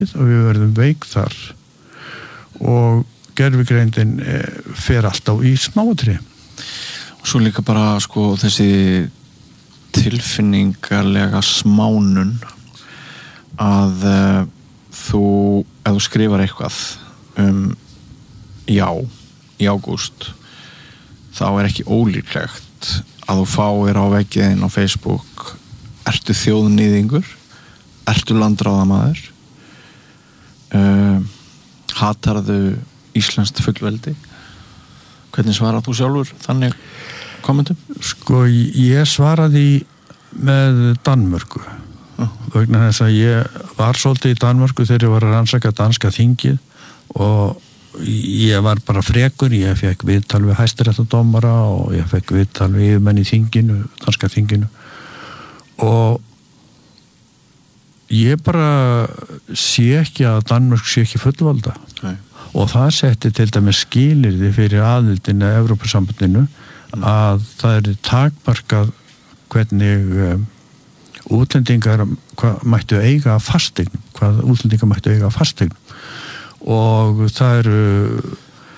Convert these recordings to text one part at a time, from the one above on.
og við verðum veik þar og gervigreindin fer alltaf í smáatri. Og svo líka bara sko þessi tilfinningarlega smánun að ef þú skrifar eitthvað já í ágúst þá ekki ólíklegt að þú fáir á veggiðin á Facebook ertu þjóðnýðingur, ertu landráðamaður, hatarðu íslenskt fullveldi. Hvernig svarað þú sjálfur þannig kommentum? Sko, ég svaraði með Danmörku vegna þess að ég var svolítið í Danmörku þegar ég var að rannsaka danska þingið og ég var bara frekur, ég fekk viðtal við hæstaréttardómara og ég fekk viðtal við yfirmenn í þinginu, danska þinginu og ég bara sé ekki að Danmörk sé ekki fullvalda. Nei. Og það setti til dæmis skilyrði fyrir aðildinu að Evrópusambandinu að það er takmarkað hvernig útlendingar mættu eiga fasteign, hvað útlendingar mættu eiga fasteign og það eru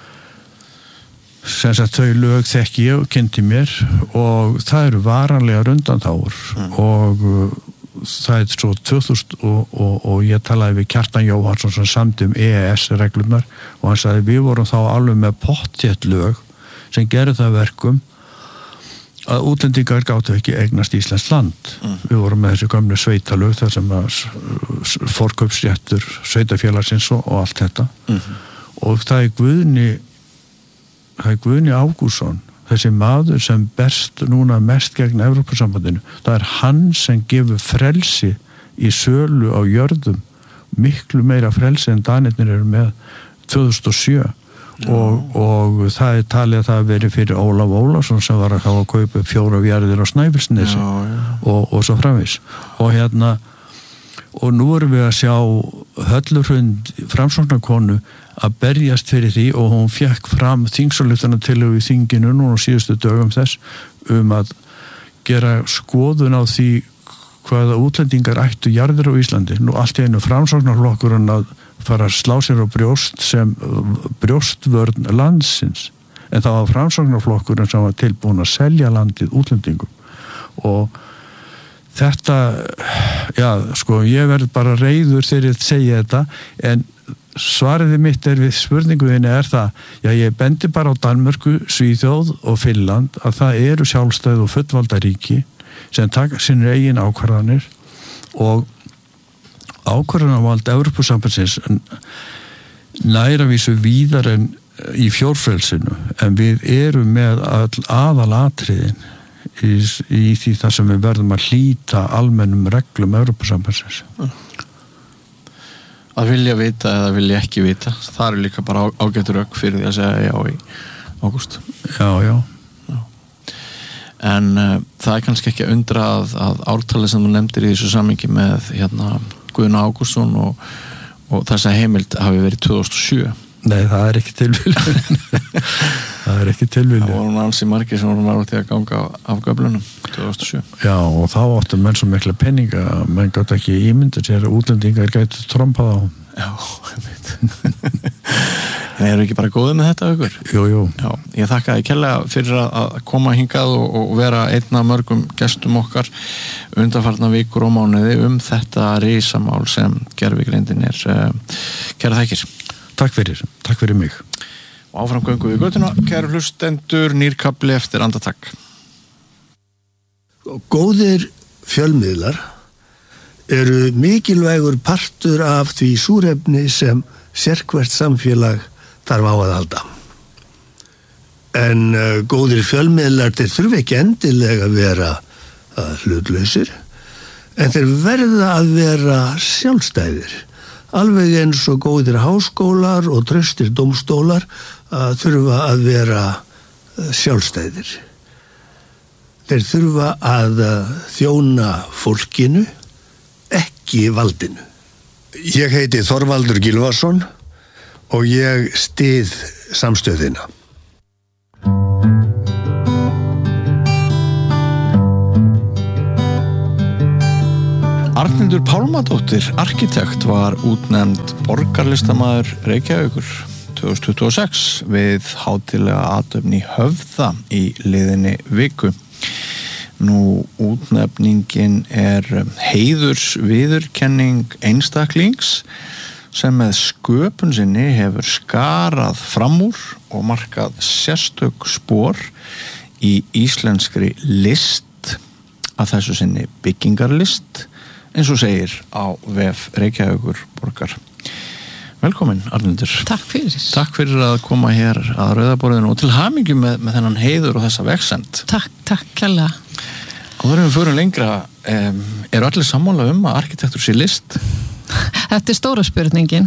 sem sagt þau lög þekki ég og kynnti mér og það eru varanlegar undanþágur og það svo 2000 og ég talaði við Kjartan Jóhannsson sem samdi EES-reglurnar og hann sagði við vorum þá alveg með pottþétt lög sem gerðu það verkum að útlendingar gátu ekki eignast íslenskt land. Við vorum með þessi gömlu sveitalög þar sem að forkaupsréttur sveitafélagsins og allt þetta og það er Guðni Ágústsson þessi maður sem berst núna mest gegn Evrópusambandinu, það er hann sem gefur frelsi í sölu á jörðum miklu meira frelsi en Danirnir eru með 2007 og það er talið að það veri fyrir Ólaf Ólafsson sem var að kaupa 4 jarðir á Snæfellsnesi og svo framvís og nú erum við að sjá Höllurhund framsóknarkonu að berjast fyrir því og hún fékk fram þingsályktunartillögu í þinginu núna á síðustu dögum þess að gera skoðun á því hvaða útlendingar ættu jarðir á Íslandi. Nú allt í einu framsóknarflokkurinn að fara að slá sér á brjóst sem brjóstvörn landsins en það var framsóknarflokkurinn sem var tilbúin að selja landið útlendingum og þetta sko ég verð bara reiður þegar ég segja þetta en svariði mitt við spurninguðinni það ég bendi bara á Danmörku, Svíþjóð og Finnland að það eru sjálfstæð og fullvalda ríki sem taka sinni eigin ákvarðanir og ákvarðanavald Evrópusambandsins næra vísu víðar en í fjórfrelsinu en við erum með aðalatriðin í því það sem við verðum að hlíta almennum reglum Evrópusambandsins. Að vilja vita eða vilja ekki vita, það eru líka bara ágætur rök fyrir því að segja já í ágúst. Já. En það er kannski ekki að undra að ártalið sem þú nefndir í þessu samhengi með Guðna Ágústsson og þessa heimild hafi verið 2007. Nei, það er ekki tilviljun. Það er ekki tilviljun. Það voru ansi margir sem voru nálægt að ganga af göflunum 2007. Já, og þá áttu menn svo mikla peninga að menn gátt ekki ímynda sér að útlendingar gætu trompað á. Já, ég veit. En eru ekki bara góðið með þetta aukur? Jú. Já, ég þakka þér kærlega fyrir að koma hingað og vera einn af mörgum gestum okkar undanfarna vikur og mánuði þetta risamál sem gervigreindin er. Kæra þakkir. Takk fyrir mig. Og áfram göngum við götuna, kæru hlustendur, nýr kafli eftir andartak. Góðir fjölmiðlar eru mikilvægur partur af því súrefni sem sérhvert samfélag þarf á að halda. En góðir fjölmiðlar þeir þurfa ekki endilega að vera hlutlausir, en þeir verða að vera sjálfstæðir. Alveg eins og góðir háskólar og traustir dómstólar þurfa að vera sjálfstæðir. Þeir þurfa að þjóna fólkinu, ekki valdinu. Ég heiti Þorvaldur Gylfason og ég styð samstöðina. Arnhildur Pálmadóttir, arkitekt, var útnefnd borgarlistamaður Reykjavíkur 2026 við hátíðlega athöfn í Höfða í liðinni viku. Nú, útnefningin heiðursviðurkenning einstaklings sem með sköpun sinni hefur skarað fram úr og markað sérstök spor í íslenskri list, að þessu sinni byggingarlist, eins og segir á vef Reykjavíkur borgar. Velkomin, Arnhildur. Takk fyrir. Takk fyrir að koma hér að Rauðaborðinu og til hamingju með þennan heiður og þessa vegsemd. Takk kærlega. Áður en við förum lengra, eru allir sammála að arkitektur sé list? Þetta stóra spurningin.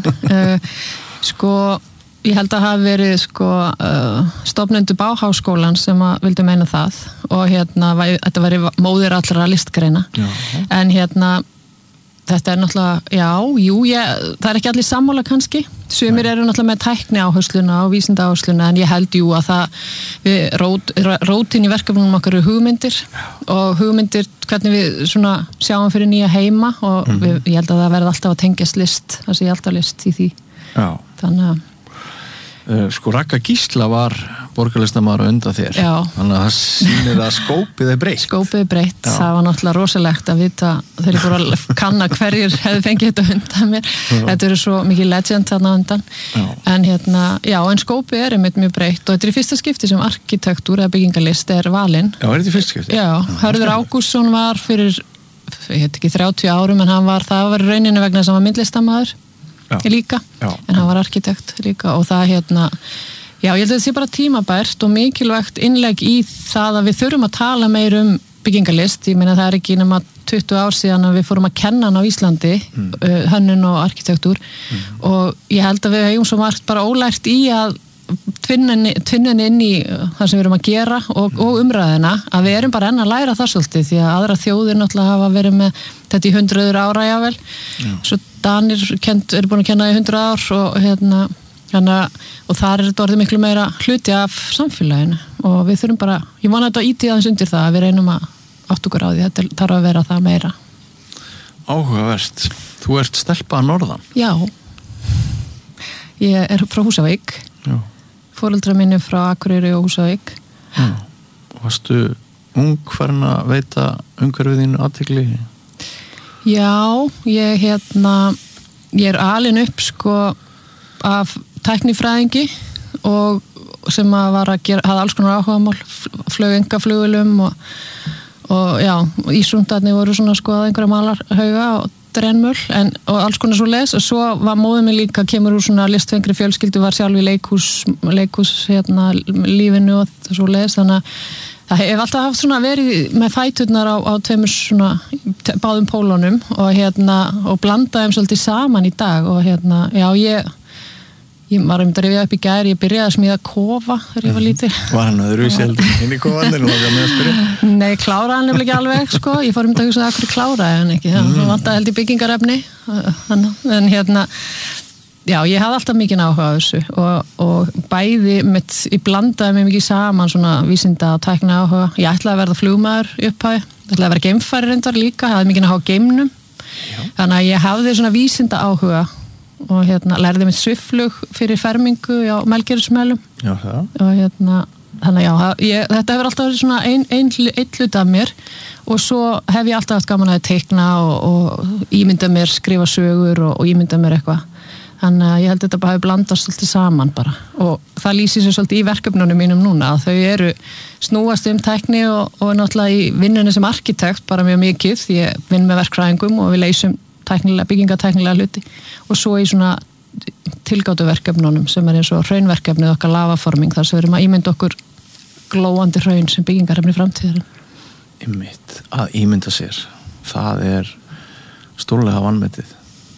Ég held að hafa verið stofnendur Bauhausskólan sem að vildu meina það og þetta væri móðir allra listgreina. Já. En þetta er náttúrulega, það er ekki allir sammála kannski. Sumir eru náttúrulega með tækni áhersluna og vísinda áhersluna, en ég held að rótin í verkefnunum okkar eru hugmyndir og hugmyndir hvernig við sjáum fyrir nýja heima og ég held að það verði alltaf að tengjast list, það sé alltaf list í því. Já. Þannig að Ragga Gísla var borgarlistamaður undan þér. Já. Þannig að það sýnir að skópið er breytt. Skópið er breytt. Já. Það var náttúrulega rosalegt að vita þegar ég fór að kanna hverjir hefði fengið þetta undan mér. Já. Þetta eru svo mikið legend þarna undan. Já. En en skópið er einmitt mjög breytt og þetta er í fyrsta skipti sem arkitektúr eða byggingarlist er valinn. Já, er þetta í fyrsta skipti? Já. Hörður Ágústsson var fyrir, ég heit ekki 30 árum, en það var rauninni vegna þess að hann var myndlistamaður. Já. Líka, já. En hann var arkitekt líka og það ég held að þetta sé bara tímabært og mikilvægt innlegg í það að við þurfum að tala meir byggingarlist. Ég meina það er ekki nema 20 ár síðan að við fórum að kenna hann á Íslandi, hönnun og arkitektúr og ég held að við hefum svo margt bara ólært í að tvinnan inn í það sem við erum að gera og umræðina, að við erum bara enn að læra það svolítið, því að aðra þjóðir náttúrulega hafa verið með þetta í 100 ára jável. Svo Danir eru búin að kenna í 100 ár og þar er þetta orðið miklu meira hluti af samfélaginu og við þurfum bara, ég vona þetta ítið aðeins undir það að við reynum að átta okkur á því, þetta þarf að vera það meira. Áhugavert. Þú ert stelpa að norðan? Já. Ég er frá Húsavík. Já. Foreldrar minni frá Akureyri og Húsavík. Já. Varstu ung farin að veita umhverfið þínu athygli? Já, ég er alin upp af tæknifræðingi og sem að hafði alls konar áhugamál, flög engaflugulum og ísundarnir voru svona að einhverja malarhauga og drenmöl og alls konar svo leis og svo var móðið mér líka, kemur úr svona listfengri fjölskyldu, var sjálf í leikhús lífinu og svo leis, þannig að það hefur alltaf haft svona verið með fæturnar á tveimur svona báðum pólunum og blandaði svolítið saman í dag og ég var að rifja upp í gær, ég byrjaði að smíða kofa þegar ég var lítil. Var hann öðruvísi heldur inn í kofanir og það með að spyrja? Nei, kláraði hann nefnilega ekki alveg, ég fór að hugsa að hverju kláraði hann ekki, það vantaði held í byggingarefni en ég hafði alltaf mikið áhuga á þessu og bæði ég blandaði mig mikið saman svona vísinda og tækni áhuga. Ég ætlaði að verða flugmaður upphæði, ætlaði að vera geimfæri reyndar líka, ég hafði mikið áhuga á geimnum. Þannig að ég hafði svona vísinda áhuga og lærði mitt svifflug fyrir fermingu á Melgerðismelum. Og þannig þetta hefur alltaf verið svona ein hlut af mér og svo hef ég alltaf haft gaman að teikna og ímynda mér, skrifa sögur og ímynda mér eitthvað. Þannig að ég held að þetta bara hefur blandast svolítið saman bara og það lýsir sér svolítið í verkefnunum mínum núna að þau eru snúast tækni og náttúrulega í vinnunni sem arkitekt bara mjög mikið, ég vinn með verkfræðingum og við leysum byggingatæknilega hluti og svo í svona tilgátuverkefnunum sem er eins og hraunverkefnið okkar lavaforming þar sem við erum að ímynda okkur glóandi hraun sem byggingarefni framtíðar. Einmitt, að ímynda sér, það er stórlega vanmetið.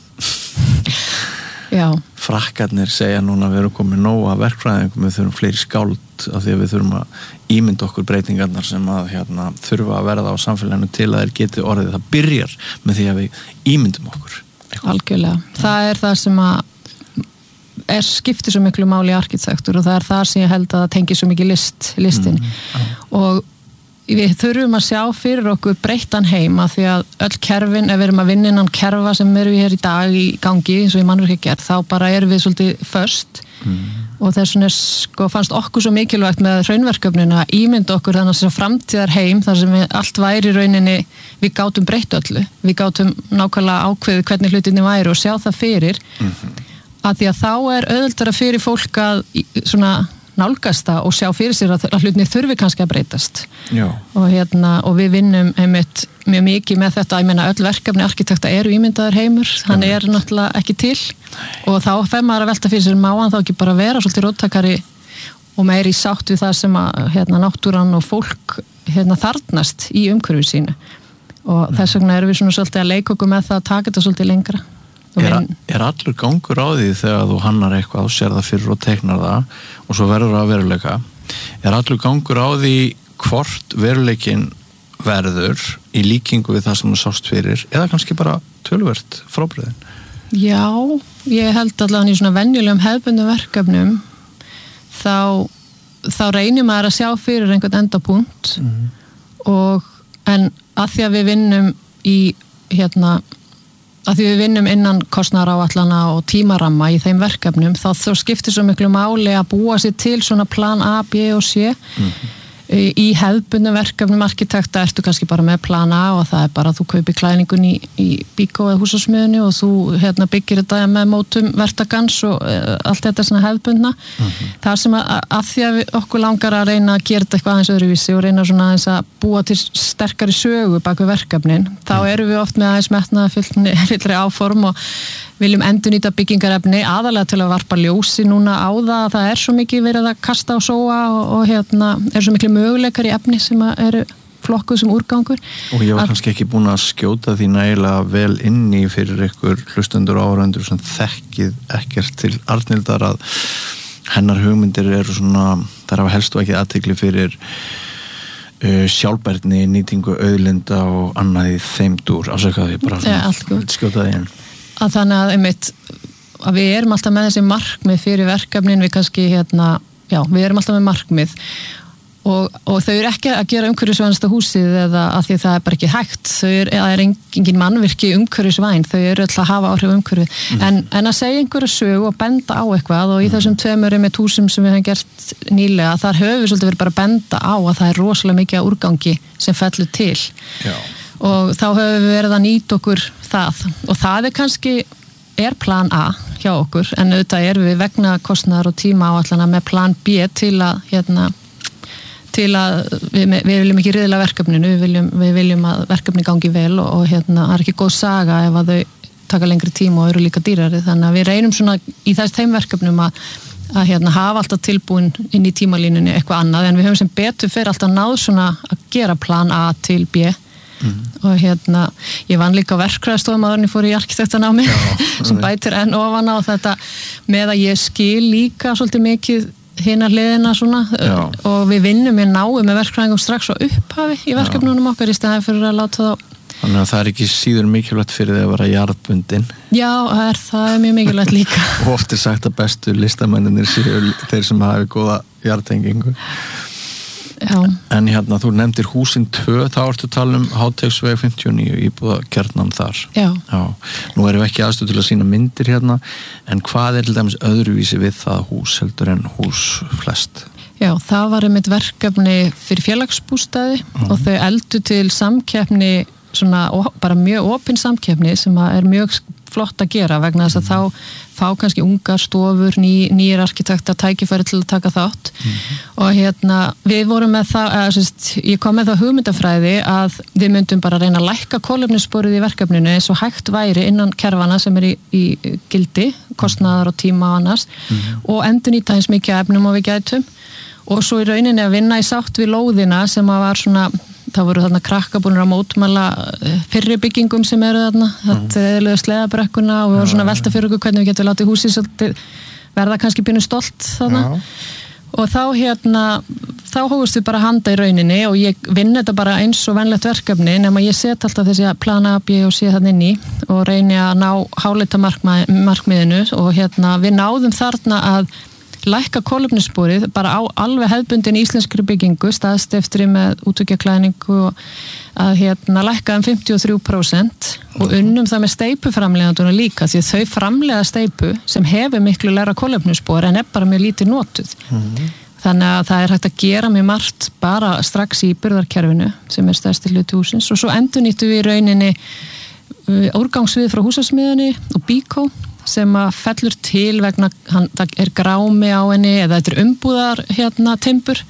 Já. Frakkarnir segja núna að við erum komið nóg að verkfræðingum, við þurfum fleiri skáld af því að við þurfum að ímynda okkur breytingarnar sem að þurfa að verða á samfélaginu til að þeir geti orðið. Það byrjar með því að við ímyndum okkur. Algjörlega. Það er það sem að skiptir svo miklu máli í arkitektur og það er það sem ég held að það tengi svo mikið listinni. Og við þurfum að sjá fyrir okkur breyttan heim að því að öll kerfin, ef við erum að vinna innan kerfa sem eru við hér í dag í gangi eins og ég mannur ekki gerð, þá bara erum við svolítið föst og þess vegna sko fannst okkur svo mikilvægt með hraunverkefninu að ímynda okkur þannig að þess að framtíðar heim þar sem allt væri í rauninni, við gátum breytt öllu, við gátum nákvæmlega ákveðið hvernig hlutinni væri og sjá það fyrir að því að þá auðveldara fyrir fólk að svona nálgasta og sjá fyrir sér að hlutinni þurfi kannski að breytast og við vinnum einmitt mjög mikið með þetta, ég meina öll verkefni arkitekta eru ímyndaður heimur, hann náttúrulega ekki til og þá fer maður að velta fyrir sér máan þá ekki bara vera svolítið róttakari og meiri sátt við það sem að náttúran og fólk þarnast í umhverfi sínu og þess vegna erum við svona svolítið að leika okkur með það að taka þetta svolítið lengra. Er allur gangur á því þegar þú hannar eitthvað og sér það fyrir og teiknar það og svo verður það að veruleika er allur gangur á því hvort veruleikin verður í líkingu við það sem þú sást fyrir eða kannski bara töluvert frábrigðin? Já, ég held allavega í svona venjulegum hefðbundum verkefnum þá reynir maður að sjá fyrir einhvern endapunkt en að því að við vinnum í að því við vinnum innan kostnaðaráætlana og tímaramma í þeim verkefnum þá skiptir svo miklu máli að búa sér til svona plan A, B og C í hefðbundum verkefnum arkitekta ertu kannski bara með plan A og það bara að þú kaupir klæðningun í Bíkó eða húsasmiðunni og þú byggir þetta með mótum verktakans og allt þetta svona hefðbundna þar sem að því að okkur langar að reyna að gera þetta eitthvað aðeins öðruvísi og reyna svona aðeins að búa til sterkari sögu bak við verkefnin þá erum við oft með aðeins metnaðarfyllri áform og viljum endurnýta byggingarefni aðalega til að varpa ljósi núna á það að svo mikið verið að kasta og sóa og svo miklu möguleikar í efni sem eru flokkuð sem úrgangur. Og ég var kannski ekki búin að skjóta því nægilega vel inni fyrir ykkur hlustendur og áhorfendur sem þekkið ekkert til Arnhildar að hennar hugmyndir eru svona, þær hafa helst og ekki athygli fyrir sjálfbærni, nýtingu auðlinda og annað í þeim dúr. Afsakaði bara svona, skjóta því inn. Að þannig að einmitt að við erum alltaf með þessi markmið fyrir verkefnin við kannski við erum alltaf með markmið og þau eru ekki að gera umhverfisvænasta húsið eða að því það bara ekki hægt það er engin mannvirki umhverfisvæn þau eru alltaf að hafa áhrif umhverfi en að segja einhverja sögu og benda á eitthvað og í þessum tveimur með húsum sem við hefum gert nýlega þar höfum við svolítið verið bara að benda á að það er rosalega mikið af úrgangi sem fellur til og þá höfum við verið að nýta okkur það og það kannski plan A hjá okkur en auðvitað erum við vegna kostnaðar og tíma áætlana með plan B til að við viljum ekki riðla verkefninu við viljum að verkefni gangi vel og það er ekki góð saga ef að þau taka lengri tíma og eru líka dýrari þannig að við reynum svona í þeim verkefnum að hafa alltaf tilbúin inn í tímalínunni eitthvað annað en við höfum sem betur fyrir alltaf náð svona að gera plan A til B og ég vann líka á verkfræðistofum áður en ég fór í arkitektanámi sem bætir enn ofan á þetta með að ég skil líka svolítið mikið hinar hliðina svona og við vinnum náum með verkfræðingum strax á upphafi í verkefnunum okkar í staðin fyrir að láta þá Þannig að það er ekki síður mikilvægt fyrir þig að vera jarðbundin Já, það er mjög mikilvægt líka og oft er sagt að bestu listamennir séu þeir sem hafi góða jarðtengingu Já. En þú nefndir húsin 2 þá ertu að tala Háteigsveg 59 íbúðakjarnan þar Já. Nú erum við ekki aðstöð til að sýna myndir en hvað til dæmis öðruvísi við það hús heldur en hús flest? Já, það var einmitt verkefni fyrir félagsbústaði og þau eldu til samkeppni svona, bara mjög opin samkeppni sem er mjög flott að gera vegna þess að þá fá kannski ungar stofur, nýjir arkitektar tækifæri til að taka þátt og við vorum með það ég kom með það hugmyndafræði að við myndum bara reyna að lækka kolefnissporið í verkefninu eins og hægt væri innan kerfana sem er í gildi, kostnaðar og tíma og annars og endurnýta eins mikið efnum og við gætum og svo í rauninni að vinna í sátt við lóðina sem að var svona það voru þarna krakkabúnir að mótmæla fyrri byggingum sem eru þarna þetta eðluðu sleðabrekkuna og við vorum svona að velta fyrir okkur hvernig við getum látið húsið verða kannski pínu stolt þarna og þá hófust við bara handa í rauninni og ég vinn þetta bara eins og venlegt verkefni nema ég set alltaf þessi plana B og C þarna inn í og reyni að ná háleita markmiðinu og við náðum þarna að lækka kolefnissporið bara á alveg hefðbundin íslenskri byggingu, staðstiftri með útveggjaklæðningu og að lækka 53% og unnum það með steipuframleiðanduna líka því að þau framleiða steipu sem hefur miklu lægra kolefnisspor en bara mjög lítið notuð. Þannig að það hægt að gera mjög margt bara strax í burðarkerfinu sem stærsti hluti húsins og svo endurnýttum við í rauninni úrgangsvið frá húsasmiðunni og Bíkó sem að fellur til vegna það grámi á henni eða þetta umbúðar timbur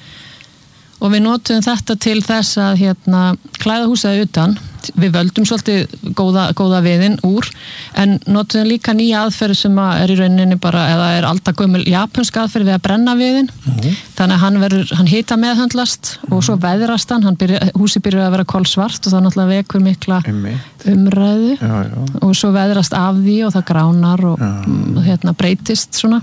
og við notum þetta til þess að klæða húsið utan. Við völdum svolítið góða viðinn úr en notum líka nýja aðferð sem í rauninni bara eða aldagömmul japansk aðferð við að brenna viðinn. Þannig að hann hita meðhöndlast og svo veðrast húsið byrjar að vera kolsvart og það náttúrulega vekur mikla umræðu og svo veðrast af því og það gránar og breytist svona.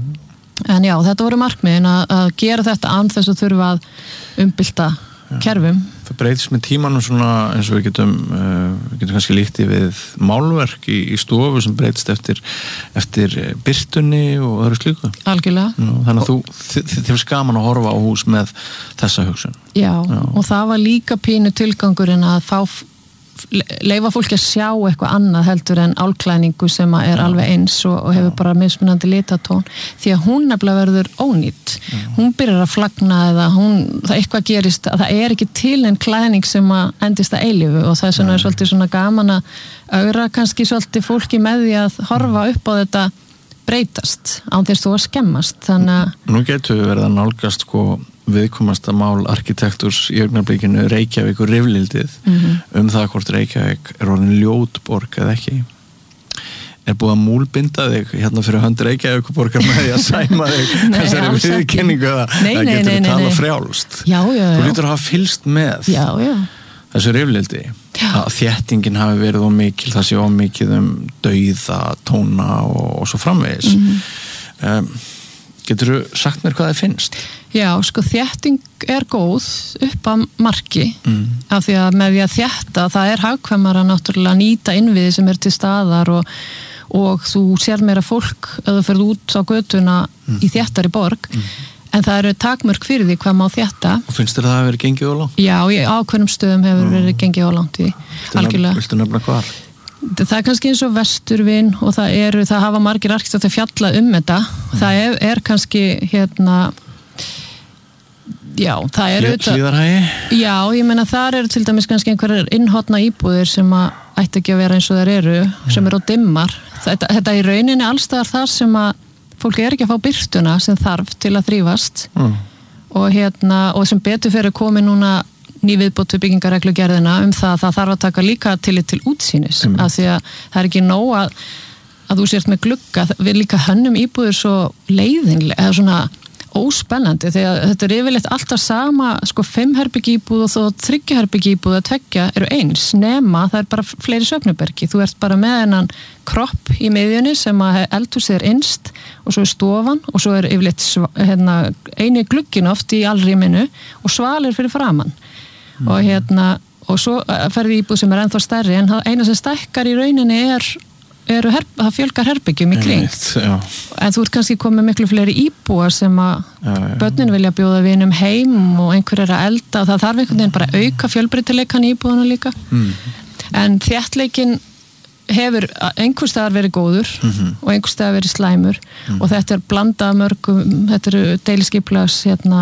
En já, þetta voru markmiðin að gera þetta án þess að þurfa að umbylta kerfum. Það breytist með tímanum svona eins og við getum kannski líkti við málverk í stofu sem breytist eftir birtunni og öðru slíku. Algjörlega. Þannig að þið hefur gaman að horfa á hús með þessa hugsun. Já, og það var líka pínu tilgangurinn að leyfa fólki að sjá eitthvað annað heldur en álklæðningu sem alveg eins og hefur bara mismunandi litatón því að hún nefnilega verður ónýtt. Hún byrjar að flagna eða það eitthvað gerist að það ekki til en klæðning sem endist að eilífu og það er svolítið svona gaman að augra kannski svolítið fólki með því að horfa upp á þetta breytast án þess þú að skemmast. Þannig að nú getur við verið að nálgast viðkomasta mál arkitekturs í augnablikinu Reykjavík og rifrildið það hvort Reykjavík orðin ljótborg eða ekki. Búið að múlbinda þig fyrir hönd Reykjavíkurborgar með því að sæma þig þessari viðurkenningu eða getur við tala frjálst. Þú lítur að hafa fylgst með þessu rifrildi að þéttingin hafi verið ómikil, það sé ómikið dauða, tóna og svo framvegis. Getur þú sagt mér hvað það finnst? Já, þétting góð upp að marki af því að með því að þétta það hagkvæmara náttúrulega nýta innviði sem til staðar og þú sér meira fólk að þú ferð út á götuna í þéttari borg en það eru takmörk fyrir því hvað má þétta. Og finnst þér það að vera gengið á langt? Já, í ákveðnum stöðum hefur verið gengið á langt í algjörlega. Viltu nefna hvar? Það kannski eins og Vesturvin og það hafa margir arkitektar að fjalla þetta. Það kannski já, það Hlíðarhagi? Já, ég meina þar eru til dæmis kannski einhverjar innhotna íbúðir sem ætti ekki að vera eins og þær eru, sem eru á dimmar. Þetta í rauninni allstaðar þar sem fólk ekki að fá birtuna sem þarf til að þrífast og sem betur fyrir komið núna ný viðbót við byggingarreglugerðina það þarf að taka líka tillit til útsýnis af því að það ekki nóg að þú sért með glugga, við líka hönnum íbúður svo leiðinlega eða svona óspennandi því að þetta yfirleitt alltaf sama 5 herbyggi íbúð og þó 3 herbyggi íbúð að 2 eru eins nema það bara fleiri svefnubergi, þú ert bara með hennan kropp í miðjunni sem að eldhúsið innst og svo stofan og svo yfirleitt eini glugginn oft í allrýminu og svalir fyrir framann og svo ferði íbúð sem ennþá stærri en eina sem stækkar í rauninni það fjölgar herbyggjum í kring en þú ert kannski komið miklu fleiri íbúar sem að börnin vilja bjóða vinum heim og einhver að elda og það þarf einhvern veginn bara að auka fjölbreytileikann í íbúðuna líka en þéttleikin hefur einhvers staðar verið góður og einhvers staðar verið slæmur og þetta blandað mörgum, þetta eru deiliskipulags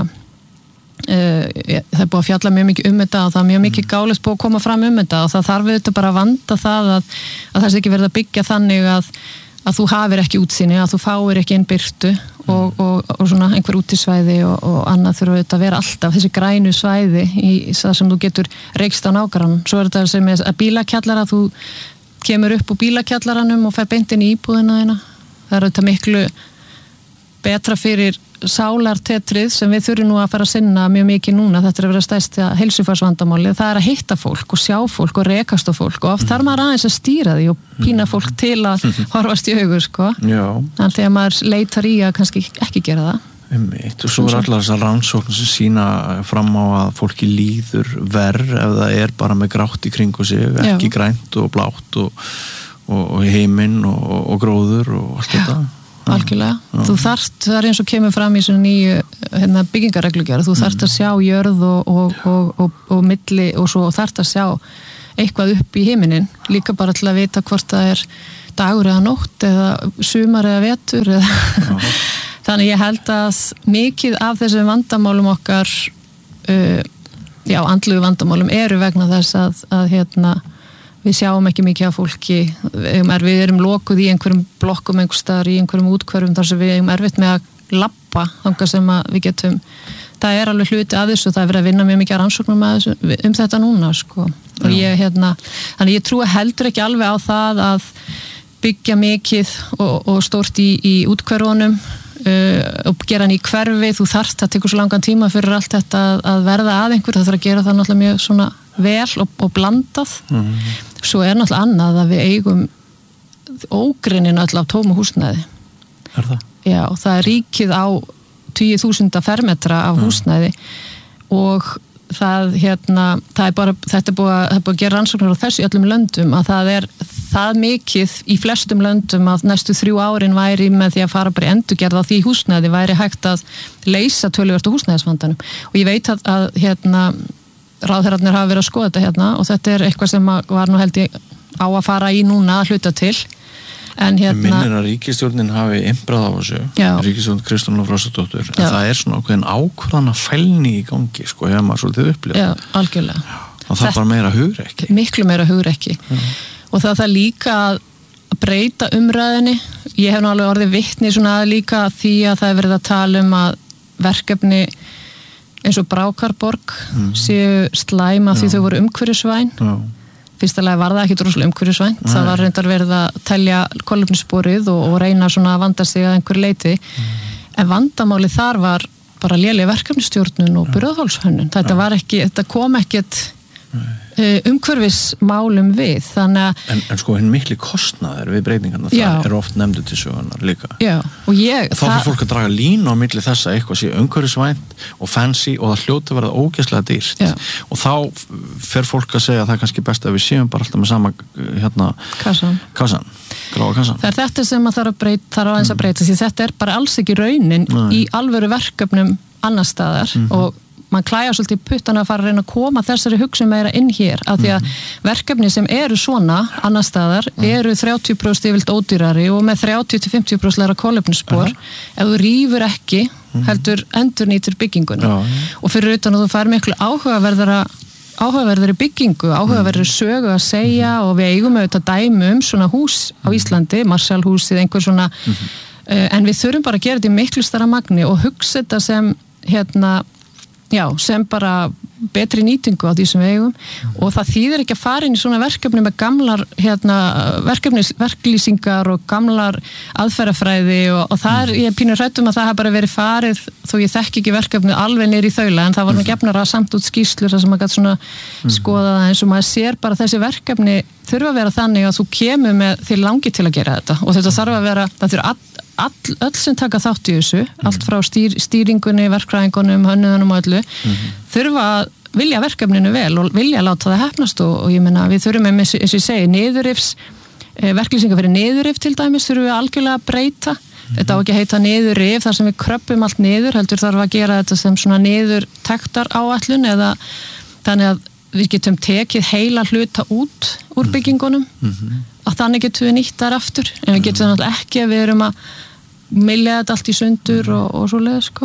það búið að fjalla mjög mikið þetta og það mjög mikið gáleist búið að koma fram þetta og það þarf auðvitað bara að vanda það að það sé ekki verið að byggja þannig að þú hafir ekki útsýni, að þú fáir ekki inn birtu og svona einhver útisvæði og annað þurfa auðvitað að vera alltaf þessi grænu svæði í það sem þú getur reykst á nágrann. Svo þetta sem að bílakjallara, þú kemur upp úr bílakjallaranum og fer beint inn í íbúðina þína. Það auðvitað miklu betra fyrir sálartetrið sem við þurfum nú að fara að sinna mjög mikið núna, þetta að vera stærsta heilsufarsvandamáli, það að hitta fólk og sjá fólk og rekast á fólk og oft þarf maður aðeins að stýra því og pína fólk til að horfast í augur þannig þegar maður leitar í að kannski ekki gera það og svo allar þessar rannsóknir sem sína fram á að fólki líður verð ef það bara með grátt í kringu sig, ekki grænt og blátt og heiminn og gróður og allt þetta algjörlega. Þú þarft, það eins og kemur fram í svona nýju byggingarreglugerð, þú þarft að sjá jörð og milli og svo þarft að sjá eitthvað upp í himinin, líka bara til að vita hvort það dagur eða nótt eða sumar eða vetur eða þannig ég held að mikið af þessum vandamálum okkar andlegu vandamálum eru vegna þess að við sjáum ekki mikið af fólki, við erum lokuð í einhverjum blokkum einhver staðar í einhverjum útkvörfum þar sem við erum erfitt með að labba þangað sem að við getum, það alveg hluti að þessu, það verið að vinna mjög mikið að rannsóknum þetta núna sko. Og þannig ég trúi heldur ekki alveg á það að byggja mikið og stórt í útkvörfunum og gera hann í hverfi, þú þarft að tekur svo langan tíma fyrir allt þetta að verða að einhver, það þarf að gera það náttúrulega mjög svona vel og blandað svo náttúrulega annað að við eigum ógrinin öll af tómu húsnæði það? Já, það ríkið á 10.000 fermetra af húsnæði og það bara, þetta búið að gera rannsóknir á þessu í öllum löndum að það mikið í flestum löndum að næstu 3 árin væri með því að fara bara í endurgerð á því húsnæði væri hægt að leysa töluvert á húsnæðisvandanum og ég veit að ráðherrarnir hafa verið að skoða þetta og þetta eitthvað sem var nú held ég á að fara í núna að hluta til en minnir að ríkisstjórnin hafi imbrað á þessu, ríkisstjórn Kristrúnar Frostadóttur en það svona ákveðin ákvarðana fælni í gangi, sko, hefur maður svolítið upplifað. Já, algjörlega. Og það bara meira hugrekki. Miklu meira hugrekki. Og það líka að breyta umræðinni. Ég hef nú alveg orðið vitni svona líka því að það verið að tala að verkefni eins og Brákarborg séu slæma því þau voru umhverfisvæn. Fyrstulega var það ekki droslega umhverfisvænt, það var reyndar verið að telja kolefnissporið og reyna svona að vanda sig að einhverju leyti, en vandamálið þar var bara léleg verkefnistjórnun og burðarþolshönnun, þetta kom ekkert umhverfismálum við, þannig að en sko hinn mikli kostnaður við breytingarna, það oft nefndu til sögunar líka. Já, og þá fyrir fólk að draga línu á milli þess að eitthvað sé umhverfisvænt og fancy og það hljóti verða ógeðslega dýrt og þá fer fólk að segja að það er kannski best að við séum bara alltaf með sama kassan, gráa kassan. Það þetta sem að þarf aðeins að breyta því þetta bara alls ekki raunin í alvöru verkefnum annar staðar og mann klæja svolítið í puttana að fara að reyna að koma þessari hugsun meira inn hér af því að verkefni sem eru svona annar staðar eru 30% yfirleitt ódýrari og með 30-50% læra kolefnisspor ef þú rýfur ekki heldur endurnýtir bygginguna og fyrir utan að þú fær miklu áhugaverðari byggingu, áhugaverðari sögu að segja og við eigum auðvitað dæmi svona hús á Íslandi, Marshallhúsið, einhver svona en við þurfum bara að gera þetta í miklu stærra magni og hugsa þetta sem sem bara betri nýtingu á því sem við eigum og það þýðir ekki að fara inn í svona verkefni með gamlar verklýsingar og gamlar aðferðafræði og það ég pínur hrætt að það hafa bara verið farið þó ég þekki ekki verkefni alveg niður í þaula en það var nú gefnara samt út skýrslur þar sem maður gæti svona skoða það eins og maður sér bara þessi verkefni þurfa að vera þannig að þú kemur með þér langi til að gera þetta og þetta þarf að vera, það þurfa öll sem taka þátt í þessu, allt frá stýringunni, verkfræðingunum, hönnuðunum og öllu, þurfa að vilja verkefninu vel og vilja láta það heppnast og ég meina við þurfum eins og ég segi, niðurrifs, verklýsingar fyrir niðurrif til dæmis þurfum við algjörlega að breyta, þetta á ekki að heita niðurrif þar sem við kröppum allt niður, heldur þarf að gera þetta sem svona niðurtektar áætlun eða þannig að við getum tekið heila hluta út úr byggingunum að þannig getum við nýtt þar aftur en við getum þannig ekki að við erum að mylja þetta allt í sundur og svoleiðis sko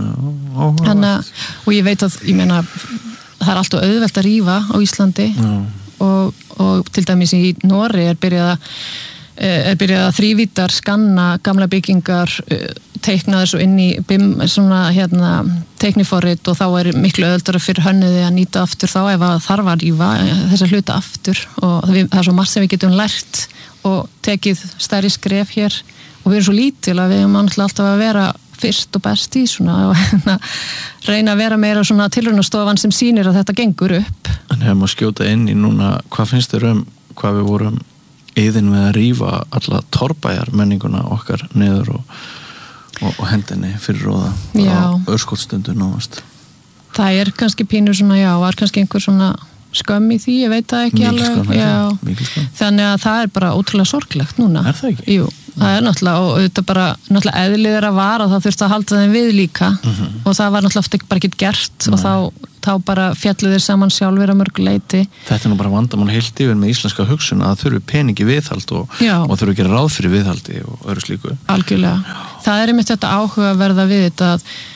og ég veit að ég meina það er alltaf auðvelt að rífa á Íslandi og til dæmis í Noregi er byrjað að þrívítar skanna gamla byggingar teikna þessu inn í BIM svona teikniforrit og þá er miklu auðveldara fyrir hönnuði að nýta aftur þá ef að þarf að rífa þessa hluta aftur og það er svo margt sem við getum lært og tekið stærri skref hér og við erum svo lítil að við erum alltaf að vera fyrst og best í svona og reyna að vera meira svona tilraunastofan sem sýnir að þetta gengur upp. En hefum að skjóta inn í núna, hvað finnst þér hvað við vorum yðin við að rífa alla torrbæjar menninguna okkar niður og hendinni fyrir róða á örskotsstundu náðast? Það kannski pínur svona, var kannski einhver svona skömm í því, ég veit það ekki alveg. Þannig að það bara ótrúlega sorglegt núna. Það ekki? Jú, það náttúrulega, og þetta bara náttúrulega eðlið að vara, þá þurfti að halda þeim við líka og það var náttúrulega oft ekki bara ekki gert og þá bara fjallu þeir saman sjálfur að mörgu leiti. Þetta nú bara vandamál heilt yfir með íslenska hugsun að þurfi peningi viðhald og þurfi að gera ráð fyrir viðhaldi og öðru slíku. Algjörlega. Það einmitt þetta áhugaverða við þetta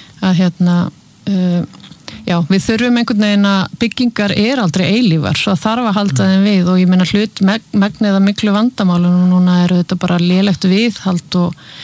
að við þurfum einhvern veginn að byggingar aldrei eilífar, svo þarf að halda þeim við og ég meina megnið að miklu vandamálum og núna þetta bara lélegt viðhald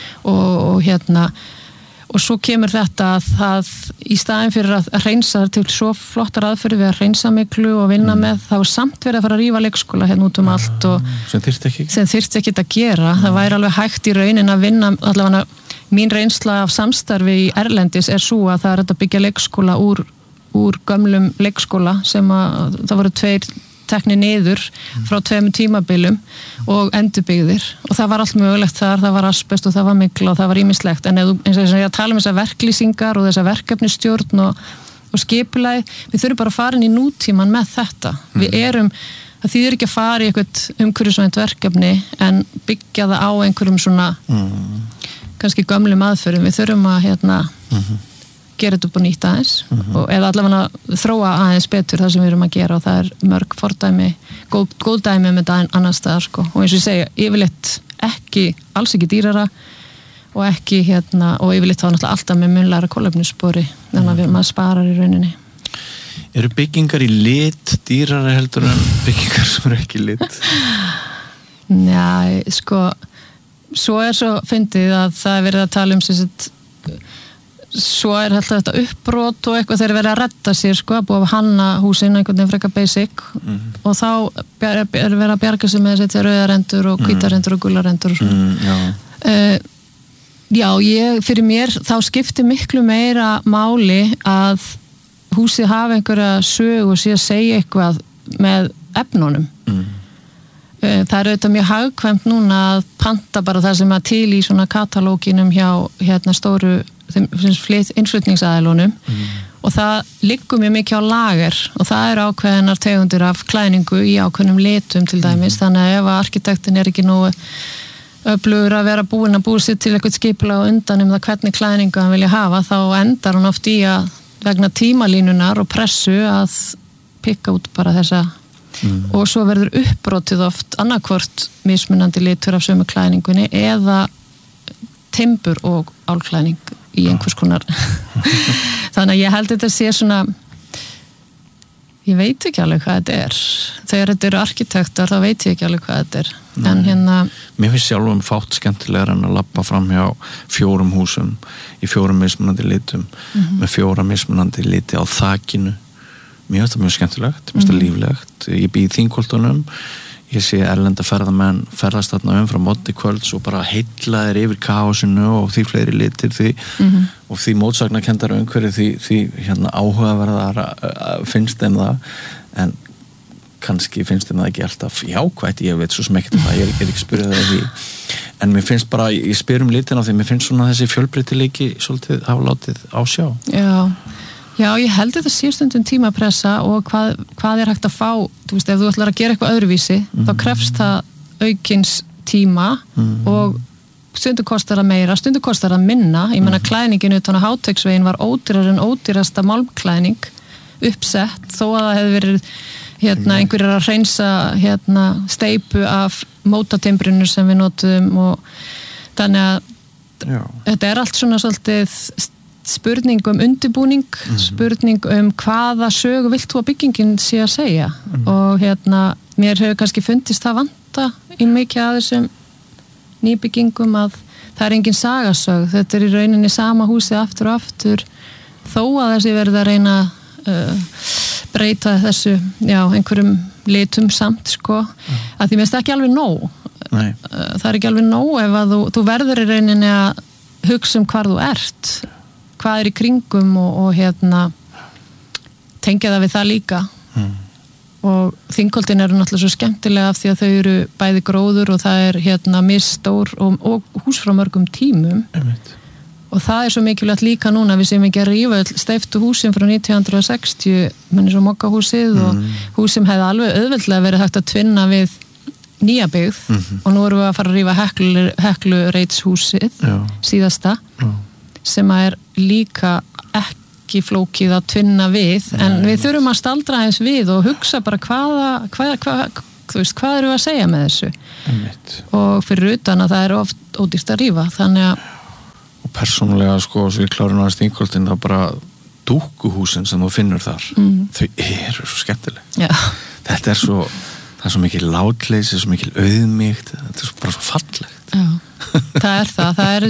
og svo kemur þetta að það í staðin fyrir að hreinsa til svo flottar aðferði við að hreinsa miklu og vinna með, þá samt verið að fara að rífa leikskóla út allt og sem þyrfti ekki að gera. Það væri alveg hægt í raunin að vinna, allavega mín reynsla af samstarfi í erlendis svo að það að byggja leikskóla úr gömlum leikskóla sem að það voru 2 teknir niður frá 2 tímabilum og endurbyggðir og það var allt mögulegt þar, það var asbest og það var mygla og það var ýmislegt, en eins og ég tala þessar verklýsingar og þessar verkefnistjórn og skipulagi, við þurfum bara að fara inn í nútíman með þetta. Það þýðir ekki að fara í eitthvað umhverfisvænt verkefni en byggja það á einhverjum svona kannski gömlum aðferðum. Við þurfum að gera þetta upp á nýtt aðeins eða allavega þróa aðeins betur það sem við erum að gera og það mörg fordæmi, góð dæmi með þetta annar staðar og eins og ég segja, yfirleitt alls ekki dýrara og ekki og yfirleitt þá náttúrulega alltaf með munnlæra kolefnisspori þannig að maður sparar í rauninni. Eru byggingar í lit dýrara heldur en byggingar sem ekki í lit? Nei, svo svo fyndið að það verið að tala svo alltaf þetta uppbrot og eitthvað þeir verið að redda sér að búið að hanna húsin einhvern veginn frekar basic og þá verið að bjarga sig með þessi rauðarendur og hvítarendur og gularendur og svona. Fyrir mér þá skiptir miklu meira máli að húsið hafi einhverja sögu og sé að segja eitthvað með efnunum. Það auðvitað mjög hagkvæmt núna að panta bara það sem að til í svona katalóginum hjá stóru innflutningsaðilunum og það liggur mjög mikið á lager og það ákveðnar tegundir af klæningu í ákveðnum litum til dæmis, þannig að ef arkitektin ekki nógu öflugur að vera búin að búa sér til eitthvað skipulag og undan það hvernig klæningu hann vilja hafa, þá endar hann oft í að vegna tímalínunar og pressu að pikka út bara þessa og svo verður uppbrotið oft annarkvort mismunandi litur af sömu klæningunni eða timbur og álklæning í einhvers konar þannig að ég held þetta sé svona ég veit ekki alveg hvað þetta þegar þetta eru arkitektar þá veit ég ekki alveg hvað þetta en Mér finnst sjálfum fátt skemmtilegar en að labba fram hjá 4 húsum í 4 mismunandi litum með 4 mismunandi liti á þakinu. Mér finnst það mjög skemmtilegt, mér finnst það líflegt. Ég bý í Þingholtunum, ég sé erlenda ferðamenn ferðast þarna frá móti kvölds og bara heillaðir yfir kaosinu og því fleiri litir og því mótsagnakendar umhverju því áhugaverðar finnst þeim það, en kannski finnst þeim það ekki alltaf jákvætt, ég veit svo sem ekkert það, ég ekki spyrja það því, en mér finnst bara, ég spyr litina því mér finnst svona þessi fjölbreytileiki svolítið hafa látið á sjá. Já, ég held þetta sé stundum tímapressa og hvað hægt að fá, þú veist, ef þú ætlar að gera eitthvað öðruvísi, þá krefst það aukins tíma og stundum kostar það meira, stundum kostar það minna. Ég meina klæningin utan á Háteigsveginn var ódýrar en ódýrasta málmklæning uppsett, þó að það hefði verið einhverjar að hreinsa steypu af mótatimbrinu sem við notum og þannig að þetta allt svona svolítið spurning undirbúning, spurning hvaða sögu vilt þú að byggingin sé að segja og mér hefur kannski fundist það vanta í mikið að þessum nýbyggingum að það engin sagasög, þetta í rauninni sama húsið aftur og aftur þó að þessi verið að reyna breyta þessu einhverjum litum samt að því minnst ekki alveg nóg. Það ekki alveg nóg ef að þú verður í rauninni að hugsa hvar þú ert, hvað í kringum og tengja það við það líka og Þingholdin eru náttúrulega svo skemmtilega af því að þau eru bæði gróður og það misstór og hús frá mörgum tímum og það svo mikilvægt líka núna við séum ekki að rífa steyptu húsin frá 1960 menn svo mokkahúsið og hús sem hefði alveg auðveldlega verið hægt að tvinna við nýja byggð og nú erum við að fara að rífa Heklureitshúsið síðasta sem að líka ekki flókið að tvinna við en við þurfum að staldra eins við og hugsa bara hvað eru að segja með þessu og fyrir utan að það oft ódýrt að rífa þannig að og persónulega sko svo við klárum að Stingholtin það bara dúkkuhúsin sem þú finnur þar þau eru svo skemmtileg þetta svo það svo mikil látleysi, svo mikil auðmýkt þetta svo bara svo fallegt það er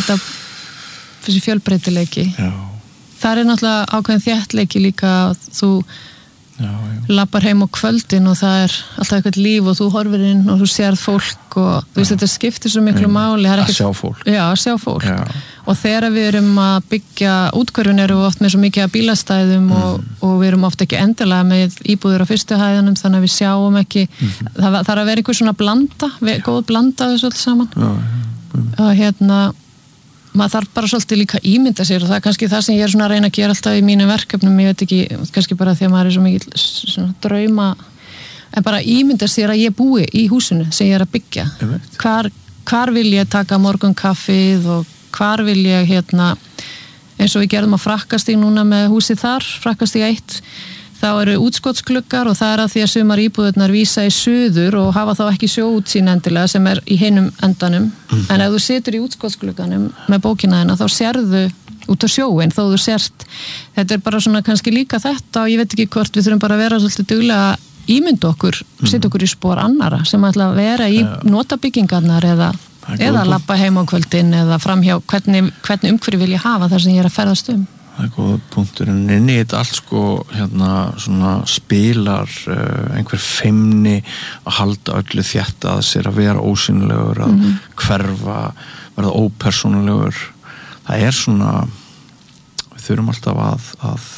þessi fjölbreytileiki það náttúrulega ákveðin þéttleiki líka að þú lappar heim á kvöldin og það alltaf eitthvað líf og þú horfir inn og þú sérð fólk og þú veist þetta skiptir svo miklu máli að sjá fólk að sjá fólk og þegar við erum að byggja útkörfun erum við oft með svo mikið að bílastæðum og við erum oft ekki endilega með íbúður á fyrstu hæðunum þannig að við sjáum ekki það þarf að vera einhver svona blanda góð blanda þessu allt saman og maður þarf bara svolítið líka ímynda sér og það kannski það sem ég svona að reyna að gera alltaf í mínum verkefnum, ég veit ekki, kannski bara því að maður svo mikið svona drauma en bara ímynda sér að ég búi í húsinu sem ég að byggja hvar vil ég taka morgunkaffið og hvar vil ég eins og við gerðum á Frakkastíg núna með húsið þar, Frakkastíg 1 þá eru útskotsgluggar og það að því að sumar íbúðurnar vísa í suður og hafa þá ekki sjóútsýn endilega sem í hinum endanum en ef þú situr í útskotsglugganum með bókina þina þá sérðu út á sjóin þó þú sérst þetta bara svona kannski líka þetta og ég veit ekki hvort við þurfum bara að vera svolítið duglega að ímynda okkur, setja okkur í spor annara sem ætla að vera í notabyggingarnar eða labba heim á kvöldin eða framhjá hvernig umhverfi vil ég hafa þar sem ég að ferðast Það góð punktur, en inn í þetta allt sko, svona spilar einhver feimni að halda öllu þétta að sér að vera ósynlegur, að hverfa, verða ópersónulegur. Það svona, við þurfum alltaf að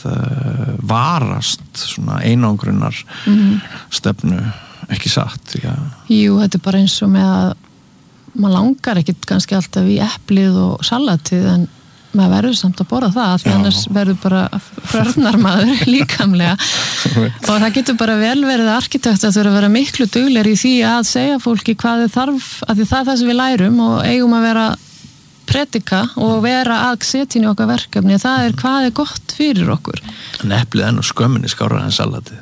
varast svona einangrunar stefnu, ekki satt. Já. Jú, þetta bara eins og með að maður langar ekkit kannski alltaf í eplið og salatið, en maður verður samt að borða það því annars verður bara frörnar maður líkamlega og það getur bara vel verið arkitekt að þurfa að vera miklu duglegri í því að segja fólki hvað þið þarf að því það er það sem við lærum og eigum að vera predika og vera að setja inn í okkar verkefni það hvað gott fyrir okkur En eplið enn og skömminni skárra en salatið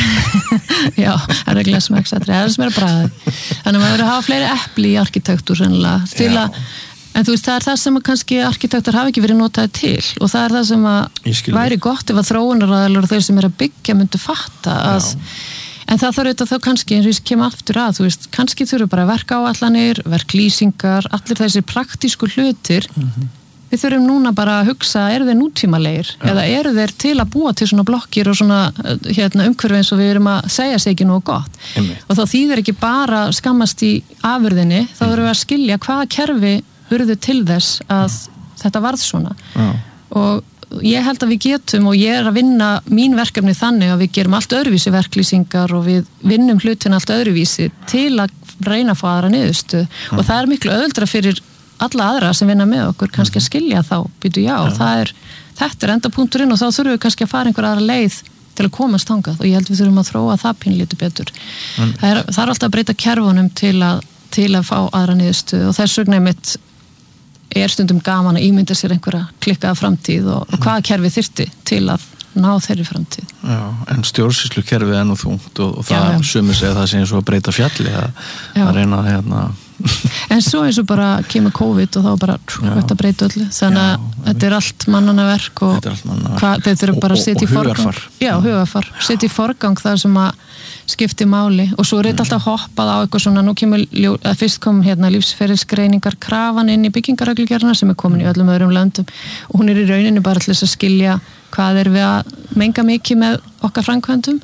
Já, það er glæsmæksatri það sem er bragðið þannig að maður verður að hafa fleiri epli í arkitektur sennilega til að En þú veist, það það sem að kannski arkitektar hafi ekki verið notaði til og það það sem að væri gott ef að þróunaraðilar og þeir sem að byggja myndu fatta að, en það þarf auðvitað þá kannski, eins og ég kem aftur að, þú veist, kannski þurfu bara verkáætlanir, verklýsingar, allir þessi praktísku hlutir, við þurfum núna bara að hugsa, eru þeir nútímalegir eða eru þeir til að búa til svona blokkir og svona umhverfi eins og við erum að segja sig ekki nógu gott og þá þýðir ekki bara skammast í afurðinni, þá þurfum við að skilja hvaða kerfi urðu til þess að þetta varð svona og ég held að við getum og ég að vinna mín verkefni þannig að við gerum allt öðruvísi verklýsingar og við vinnum hlutin allt öðruvísi til að reyna að fá aðra niðurstöðu og það miklu auðveldara fyrir alla aðra sem vinna með okkur kannski að skilja þá býtu þetta endapunkturinn og þá þurfum við kannski að fara einhver aðra leið til að komast þangað og ég held við þurfum að þróa það pínlítið betur það er alltaf að breyta kerfunum til að fá aðra niðurstöðu og þess vegna mitt stundum gaman að ímynda sér einhverja klikkaða framtíð og hvaða kerfi þyrfti til að ná þeirri framtíð. Já, en stjórnsýslu kerfið er nú þungt og það sumir segja það sé eins og að breyta fjalli að reyna að En svo eins og bara kemur COVID og þá bara þetta breyta öllu þannig að þetta er allt mannanna verk og þetta er bara að setja í forgang hugarfar, setja í forgang það sem að skipti máli og svo er þetta alltaf hoppað á eitthvað svona, nú kemur fyrst kom lífsferilsgreiningar krafan inn í byggingarreglugerðina sem er komin í öllum öðrum löndum og hún er í rauninni bara til þess að skilja hvað við að menga mikið með okkar framkvæmdum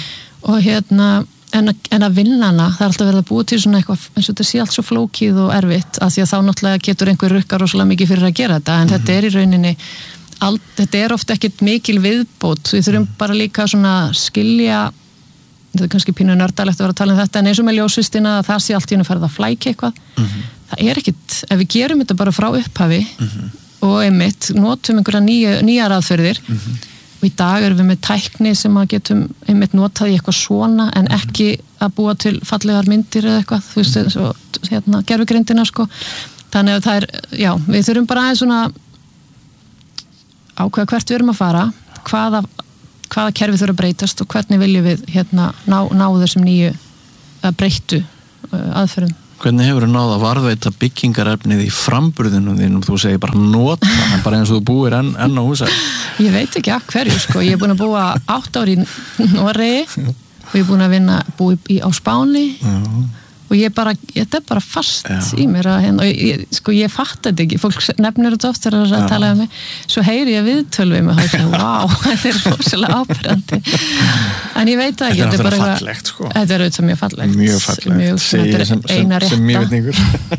og en að vinna hana, það er alltaf verið að búa til svona eitthvað, eins og þetta sé allt svo flókið og erfitt, af því að þá náttúrulega getur einhver rukkar rosalega mikið fyrir að gera þetta, en þetta er í rauninni, þetta er ofta ekkit mikil viðbót, við þurfum bara líka svona skilja, þetta er kannski pínu nördalegt að vera að tala um þetta, en eins og með ljósvistina, að það sé allt í hennu farið að flækja eitthvað, það er ekkit, ef við gerum þetta bara frá upphafi, og einmitt notum einhverja nýjar aðferðir og í dag erum við með tækni sem að getum einmitt notað í eitthvað svona en ekki að búa til fallegar myndir eða eitthvað, þú veist, svo gervigreindina sko, þannig að það er, já, við þurfum bara aðeins svona ákveða hvert við erum að fara, hvaða kerfi þurfa að breytast og hvernig viljum við ná þessum nýju að breyttu aðferðum. Hvernig hefur þú náð að varðveita byggingarefnið í framburðinum þínum, þú segir bara nota, bara eins og þú búir enn á húsæði? Ég veit ekki að hverju, sko. Ég er búin að búa 8 ár í Noregi og ég er búin að búa á Spáni og þetta er bara fast í mér og ég fatt þetta ekki, fólk nefnir þetta oft þegar það talaði um mig, svo heyri ég viðtölu við mig og það wow, þetta er rosalega áberandi en ég veit ekki, þetta er bara fallegt sko. Þetta er auðvitað mjög fallegt þetta er eina rétta sem mjögutningur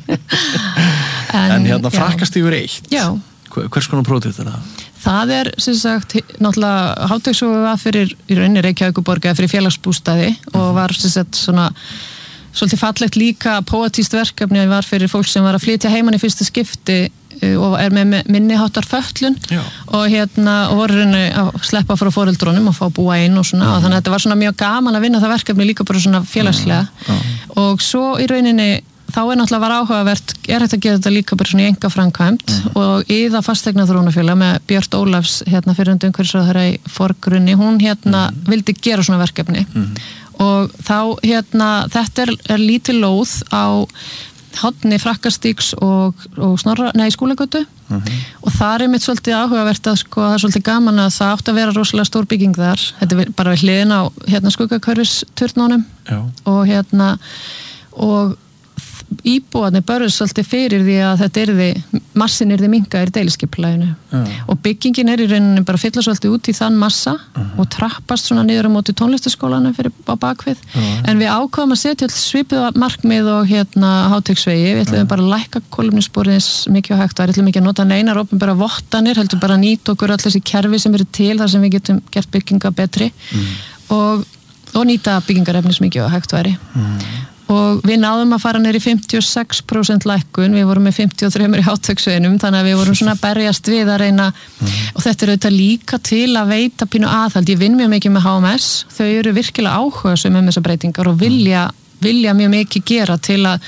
en frakkastígur 1 hvers konar prótíð er það? Það er, sem sagt, náttúrulega Háteigshofi var fyrir í rauninni Reykjavíkurborg eða fyrir félagsbústaði og var, sem sagt, svona svolítið fallegt líka póetískt verkefni var fyrir fólk sem var að flytja heiman í fyrsta skipti og er með minniháttar fötlun og voru rauninni að sleppa frá foreldrunum og fá að búa einn og svona og þannig að þetta var svona mjög gaman að vinna það verkefni líka bara svona félagslega og svo í rauninni þá er náttúrulega var áhugavert, er hægt að gera þetta líka bara svona í engaframkvæmd og Iða fasteignaþróunarfélag með Björt Ólafs fyrrverandi umhverfisráðherra í forgrunni, hún vildi gera svona verkefni og þá þetta er lítil lóð á horni Frakkastígs og Skúlagötu og það er mitt svolítið áhugavert að sko, það er svolítið gaman að það átti að vera rosalega stór bygging þar, þetta er bara við hliðin á Skuggakörfisturnunum og íbúarnir börðust svolítið fyrir því að massin yrði minnkaður í deiliskipulaginu og byggingin er í rauninni bara fylla svolítið út í þann massa og trappast svona niður á móti tónlistaskólanum á bakvið en við ákváðum að setja svipið markmið og Háteigsvegi, við ætlum bara að lækka kolefnissporið mikið og hægt og ætlum ekki að nota neinar opinbera vottanir, heldur bara að nýta okkur allir þessi kerfi sem eru til þar sem við getum gert bygginga betri og nýta byggingarefnis mikið og hægt væri og við náðum að fara neyri 56% lækkun, við vorum með 53 í Háteigsveginum, þannig að við vorum svona berjast við að reyna og þetta er auðvitað líka til að veita pínu aðhald, ég vinn mjög mikið með HMS, þau eru virkilega áhugasum þessar breytingar og vilja mjög mikið gera til að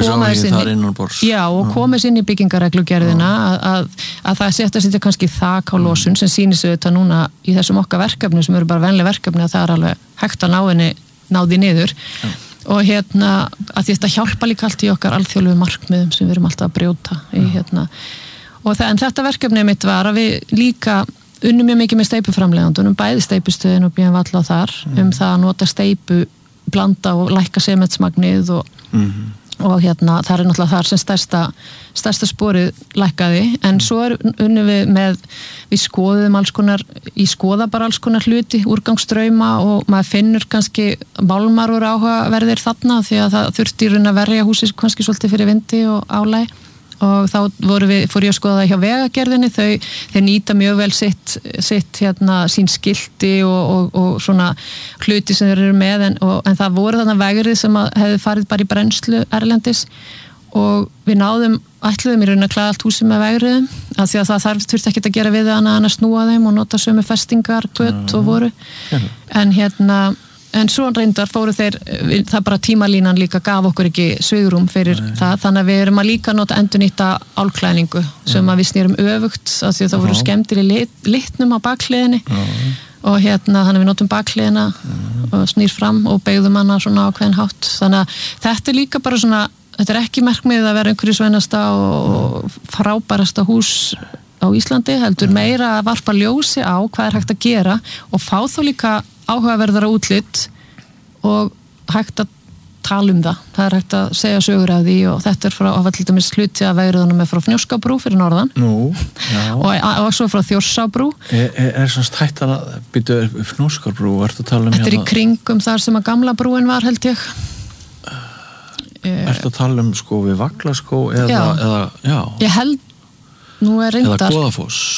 koma inn í byggingareglugerðina að það setja kannski þak á losun sem sýnir sig auðvitað núna í þessum okkar verkefni sem eru bara venleg verkefni að það er alveg hægt að ná því niður og að þetta hjálpa líka allt í okkar alþjóðlegu markmiðum sem við erum alltaf að brjóta í en þetta verkefni mitt var að við líka unnum mjög mikið með steipuframleiðandunum, bæði steipustöðin og BM Valla þar það að nota steipu, blanda og lækka sementsmagnið og það er náttúrulega þar sem stærsta sporið lækkaði en svo unnum við skoðum ég skoða bara alls konar hluti, úrgangsstrauma og maður finnur kannski málmar úr áhugaverðir þarna því að það þurfti í raun að verja húsið kannski svolítið fyrir vindi og álæg og þá fór ég að skoða það hjá Vegagerðinni, þeir nýta mjög vel sitt sín skilti og svona hluti sem þeir eru með en það voru þarna vegrið sem hefði farið bara í brennslu erlendis og við ætluðum í raun að klæða allt húsið með vegriðum af því að það þurfti ekkert að gera við það annað en að snúa þeim og nota sömu festingar, gött og voru en svo reyndar fóru þeir, það bara tímalínan líka gaf okkur ekki svigrúm fyrir það, þannig að við erum að líka nota endurnýta álklæðningu sem að við snýrum öfugt af því að það voru skemmtir í litnum á bakhliðinni og þannig að við notum bakhliðina og snýr fram og beigðum hana svona á hvern hátt, þannig að þetta er líka bara svona, þetta er ekki markmið að vera einhverju sveinasta og frábærasta hús á Íslandi, heldur meira að varpa ljósi á hvað er hægt að gera og fá þá líka áhugaverðara útlit og hægt að tala það er hægt að segja sögur af því og þetta er frá afallutumis hluti að vegriðunum frá Fnjóskabrú fyrir norðan og svo frá Þjórsárbrú Er svona hægt að bytja Fnjóskabrú, ertu að tala Þetta er í kringum þar sem að gamla brúin var held ég Ertu að tala sko við Vaglaskó eða ég held nú er reyndar eða Goðafoss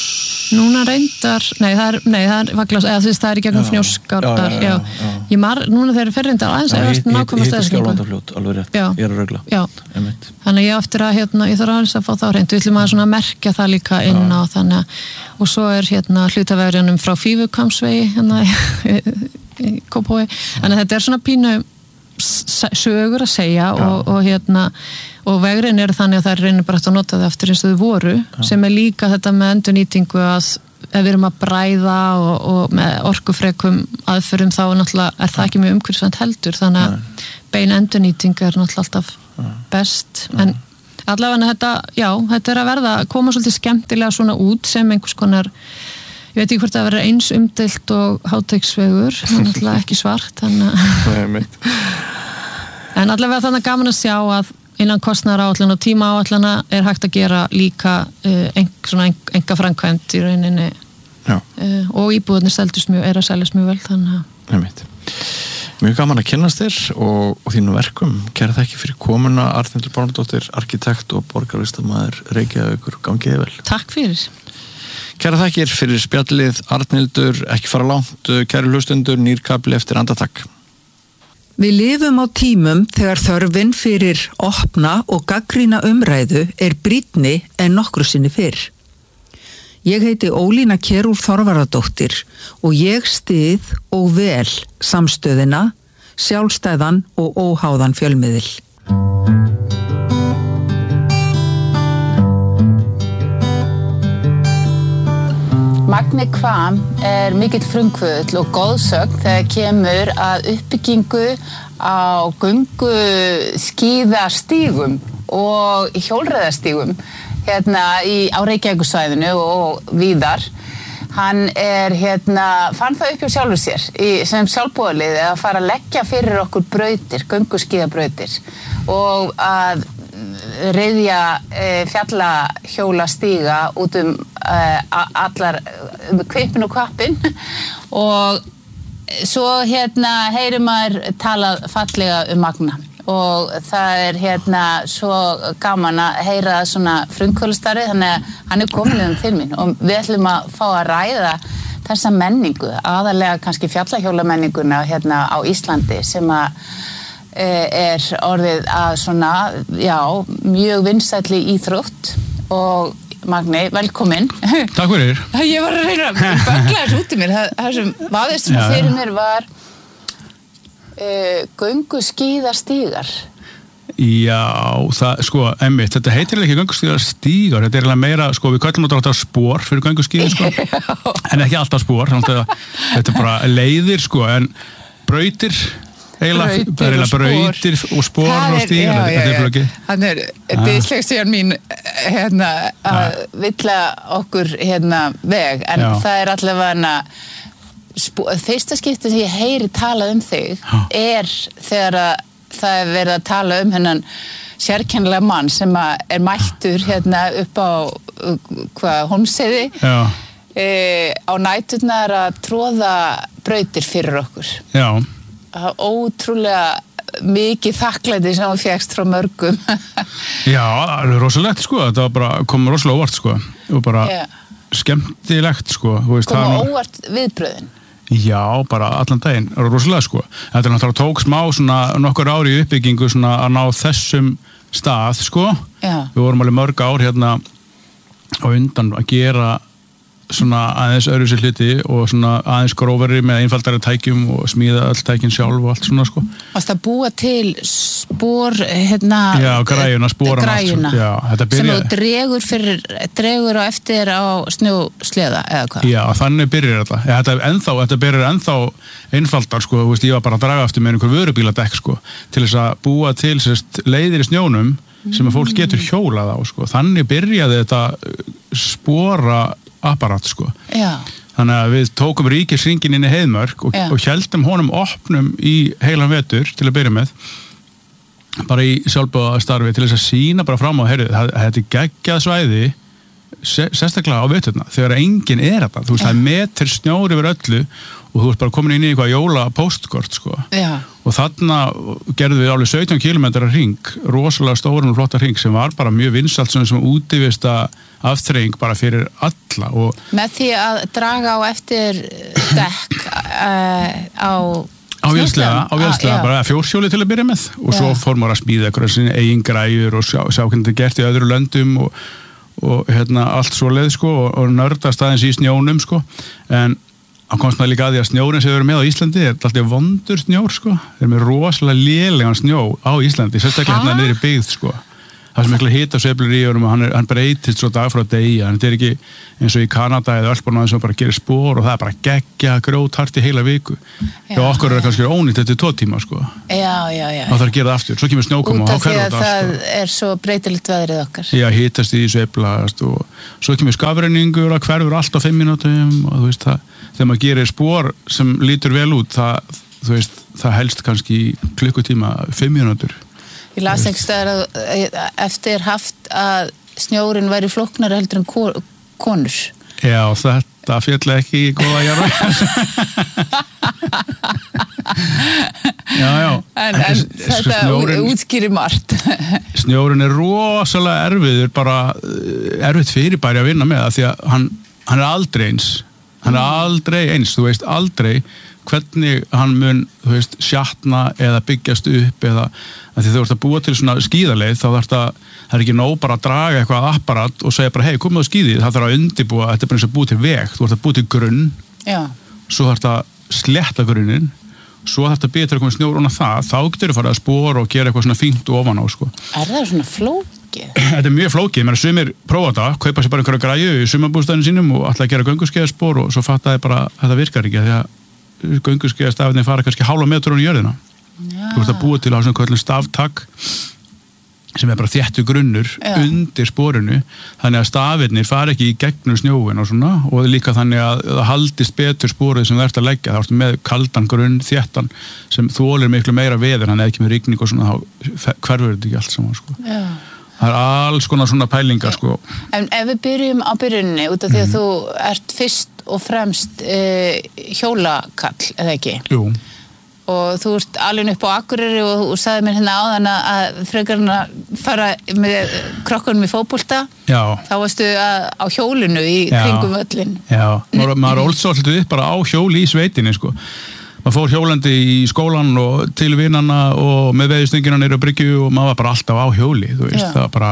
Núna reyndar, það er vaglas, eða það í gegnum Fnjóskardal, núna þeir fyrir reyndar aðeins nákvæmast staðsetningu. Skjálfandafljót, alveg rétt, ég að rögla. Já, þannig ég eftir að, ég þarf aðeins að fá það reynd, við ætlum að svona merkja það líka inn á þannig, og svo hlutavegurinn frá Fífuhvammsvegi, í Kópavogi, þannig að þetta svona pínu sögur að segja og vegurinn eru þannig að það reynir bara að nota það eftir eins og þau voru, sem líka þetta með endurnýtingu að ef við erum að bræða og með orkufrekum aðferðum þá náttúrulega það ekki mjög umhverfisvænt heldur, þannig að bein endurnýting náttúrulega alltaf best, en allavega þetta að verða, koma svolítið skemmtilega svona út sem einhvers konar, ég veit ekki hvort það verður eins umdeilt og háteigsvegur, það náttúrulega ekki svart, þannig en allavega þannig gaman að sjá að innan kostnaðaráætlun og tímaáætlana hægt að gera líka enga framkvæmd í rauninni og íbúðarnir seljast mjög vel, þannig að Mjög gaman að kynnast þér og þínu verkum. Kæra þakki fyrir komuna, Arnhildur Pálmadóttir, arkitekt og borgarlistamaður Reykjavíkur, gangiði vel. Takk fyrir. Kæra þakkir fyrir spjallið, Arnhildur, ekki fara langt, kæru hlustendur, nýr kabli eftir andartak. Við lifum á tímum þegar þörfin fyrir opna og gagnrýna umræðu brýnni en nokkru sinni fyrr. Ég heiti Ólína Kjerúlf Þorvarðardóttir og ég styð og vel samstöðina, sjálfstæðan og óháðan fjölmiðil. Magni Hvam mikill frumkvöðull og góðsögn þegar kemur að uppbyggingu á gönguskíðastígum og hjólreiðastígum á Reykjavíkursvæðinu og víðar. Hann fann það upp hjá sjálfur sér sem sjálfboðaliði að fara að leggja fyrir okkur brautir, gönguskíðabrautir og að reiðja fjallahjólastíga út allar kvipin og kvappin og svo heyrir maður talað fallega Magna og það svo gaman að heyra svona frumkvöðlastarfi, þannig að hann komin til mín og við ætlum að fá að ræða þessa menningu, aðalega kannski fjallahjólamenninguna á Íslandi sem að orðið að svona, mjög vinsælli íþrótt og Magni, velkomin. Takk fyrir. Ég var að reyna að böggla þessu út í mér, það sem vaðist sem fyrir mér var gönguskíðastígar. Já, einmitt, þetta heitir ekki gönguskíðastígar, þetta eiginlega meira, við köllum þetta spor fyrir gönguskíði, en ekki alltaf spor, þetta bara leiðir, en brautir, eiginlega brautir og spor og stígar, þetta flókið. Þannig dyslexían mín að villa okkur veg, en það allavega fyrsta skipti sem ég heyri talað þig þegar það verið að tala hennan sérkennilega mann sem mættur upp á Hólmsheiði á næturnar að tróða brautir fyrir okkur. Já. Ótrúlega mikið þakklæti sem þú fékkst frá mörgum. Já, alveg rosalegt þetta var kom rosalega óvart og bara skemmtilegt Kom óvart viðbröðin? Já, bara allan daginn, rosalega Þetta náttúrulega tók smá nokkur ári í uppbyggingu að ná þessum stað Við vorum alveg mörg ár á undan að gera aðeins öðruvísi hluti og aðeins grófari með einfaldari tækjum og smíða öll tækin sjálf og allt Varst að búa til spor Já, græjuna, sporan sem þú dregur á eftir á snjósleða eða hvað? Já, þannig byrjar þetta byrjar ennþá einfaldar ég var bara að draga eftir með einhver vörubíladekk til þess að búa til leiðir í snjónum sem að fólk getur hjólað á þannig byrjaði þetta spora apparat þannig að við tókum ríkishringinn inn í Heiðmörk og héldum honum opnum í heilan vetur til að byrja með bara í sjálfboðastarfi til þess að sýna bara fram á þetta geggjað svæði sérstaklega á veturna þegar enginn þetta, þú veist, það metir snjór yfir öllu og þú ert bara komin inn í eitthvað jóla postkort, sko. Já. Og þarna gerðum við alveg 17 kilometra hring, rosalega stóran og flotta hring sem var bara mjög vinsælt sem útivista afþreying bara fyrir alla. Og með því að draga á eftir dekk á vélslega, bara fjórhjóli til að byrja með og svo fór maður að smíða eitthvað sinni eigin græjur og sjá hvernig þetta gert í öðru löndum og allt svo leið, sko, og nördast aðeins í snjónum, sko, en hann komst maður líka að því að snjórin sem við erum með á Íslandi alltaf vondur snjór, sko. Þeir eru með rosalega lélegan snjó á Íslandi, sérstaklega niður í byggð, sko. Það sem mikla hitasveiflur í honum og hann breytist svo dag frá degi, en þetta ekki eins og í Kanada eða Ölpunum sem bara gerir spor og það bara geggja grjóthart í heila viku. Já, okkur það kannski ónýtt eftir 2 tíma, sko. Já. Og það gera það aftur, svo kemur snjókoma og þá hverfur þetta, sko. Út af því að það svo breytilegt veðrið okkar. Já, hitast í sveiflast og svo kemur skafrenningur og hverfur allt á 5 mínútum og þú veist það, þegar maður gerir spor sem lítur vel út, það helst kannski klukkutíma 5 mínútur. Ég las ekki staðar að eftir haft að snjórin væri flóknari heldur en konur. Já, þetta féll ekki í góða jarða. Já. En þetta útskýrir margt. Snjórin rosalega erfiður, bara erfitt fyrirbæri að vinna með það, því að hann aldrei eins. Hann aldrei eins, þú veist, aldrei hvernig hann mun, þú veist, sjatna eða byggjast upp eða að því þú ert að búa til svona skíðaleið þá það er ekki nóg bara að draga eitthvað apparat og segja bara, hei, komið á skíðið, það þarf að undirbúa, þetta er bara eins að búa til veg, þú ert að búa til grunn, svo þarf að sletta grunnin, svo þarf að byrja til að koma snjór ofan það, þá getur þú farið að spora og gera eitthvað svona fínt ofan á, sko. Er það svona flókið? Þetta er mjög flókið, menn sumir prófa þetta, kaupa sér bara einhverja græju í sumarbústaðinu sínum og ætla að gera gönguskeiðaspor og svo fattaði bara að þetta virkar ekki, því að gönguskeiðastafirnir fara kannski hálfa metrun í jörðina. Þú ert að búa til á svona köllum staftak sem er bara þéttu grunnur undir sporinu, þannig að stafirnir fara ekki í gegnum snjóin og svona, og líka þannig að það haldist betur sporið sem það ert að leggja, þá ertu með kaldan grunn, þéttan sem þolir miklu meira veður, þannig að ekki með rigning og svona, þá hverfur þetta ekki allt saman, sko. Það er alls konar svona pælingar, sko. En ef við byrjum á byrjunni, út af því að þú ert fyrst og fremst hjólakall, eða ekki? Jú. Og þú ert alveg upp á Akureyri og sagði mér hérna áðan að frekarinn að fara með krokkunum í fótbolta. Já. Þá varstu á hjólinu í kringum völlin. Já, maður ólsóltið upp bara á hjóli í sveitinni, sko. Maður fór hjólandi í skólan og til vinana og með veðustöngina niður á bryggju og maður var bara alltaf á hjóli, þú veist, það var bara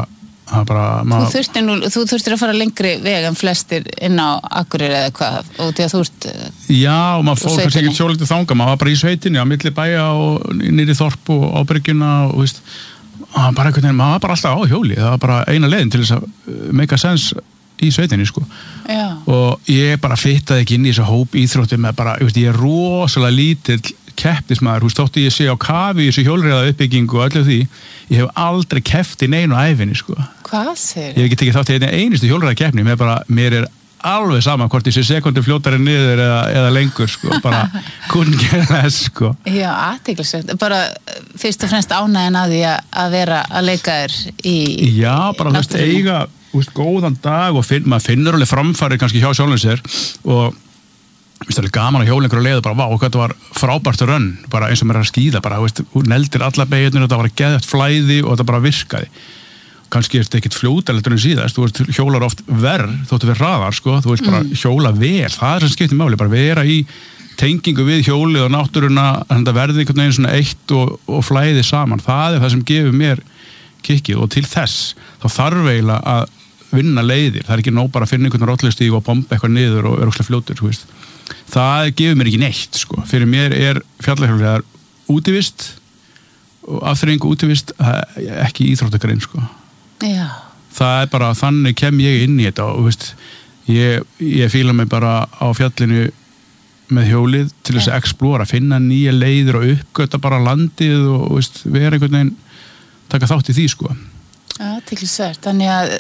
Þú þurftir að fara lengri veg en flestir inn á Akureyri eða hvað, og því að þú ert Já, og maður fór kannski ekki hjólandi þanga, maður var bara í sveitinni á milli bæja og niður í þorp og á bryggjuna og veist, maður var bara alltaf á hjóli, það var bara eina leiðin til þess að make a sense í sveitinni, sko. Já. Og ég bara fittaði ekki inn í þessu hóp íþrótti með bara, ég er rosalega lítill keppnismæður, þótti ég sé á kafi í þessu hjólreiða uppbyggingu og öllu því, ég hef aldrei keppt í neinu æfinni, sko. Hvað sér? Ég hef ekki tekið þátt í einustu hjólreiða keppni, mér er alveg sama hvort ég sé sekundu fljótari niður eða lengur, sko, bara couldn't care less, sko. Já, athyglisvert, bara fyrst og fremst ánægjan að því að vera að leika þér í Já, bara þú veist, eiga góðan dag og maður finnur alveg framfæri kannski hjá sjálfum sér og það er gaman að hjóla einhverju leið og bara, vá, þetta var frábært rönn, bara eins og mér að skíða bara, hún neldir alla beigirnir og þetta var geðvægt flæði og þetta bara virkaði. Kannski er þetta ekkert fljótaletur en síðast, þú hjólar oft verð, þóttu við hraðar, sko, þú veist bara hjóla vel, það er sem skiptir máli, bara vera í tengingu við hjólið og náttúruna, þetta verði einhvern veginn svona eitt og flæði saman, það er það sem gefur mér kikkið og til þess, þá þarf eiginlega að vinna leiðir, það er ekki nóg bara að finna einhvern rollustíg og bomba eitthvað niður og örugglega fljótur, þú veist. Það gefur mér ekki neitt, sko. Fyrir mér er fjallahjólreiðar útivist og afþreying útivist ekki íþróttagrein, sko. Já. Það er bara, þannig kem ég inn í þetta og, veist, ég fíla mig bara á fjallinu með hjólið til þess að explora, finna nýja leiðir og uppgöta bara landið og, veist, vera einhvern veginn taka þátt í því, sko. Já, tilsvært. Þannig að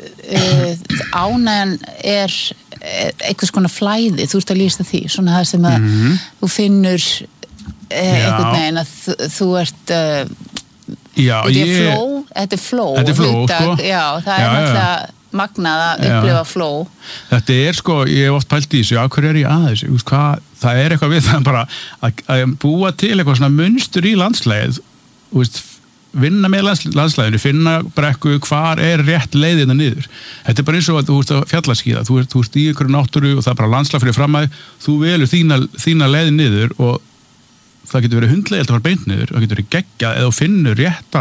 ánægjan er einhvers konar flæði, þú ert að lýsa því, svona það sem að þú finnur einhvern veginn að þú ert Já, þetta er flow, sko. Já, það er náttúrulega magnað að upplifa flow. Þetta sko, ég hef oft pælt í þessu, hverju ég að þessu, það eitthvað við það bara að búa til eitthvað svona munstur í landslægið, vinna með landslæginu, finna brekku, hvar rétt leiðina niður. Þetta bara eins og að þú ert að fjallaskíða, þú ert í einhverju náttúru og það bara landslæg fyrir fram að þú velur þína leiðin niður og það getur verið hundleiðilt að fara beint niður, það getur verið geggjað eða finnur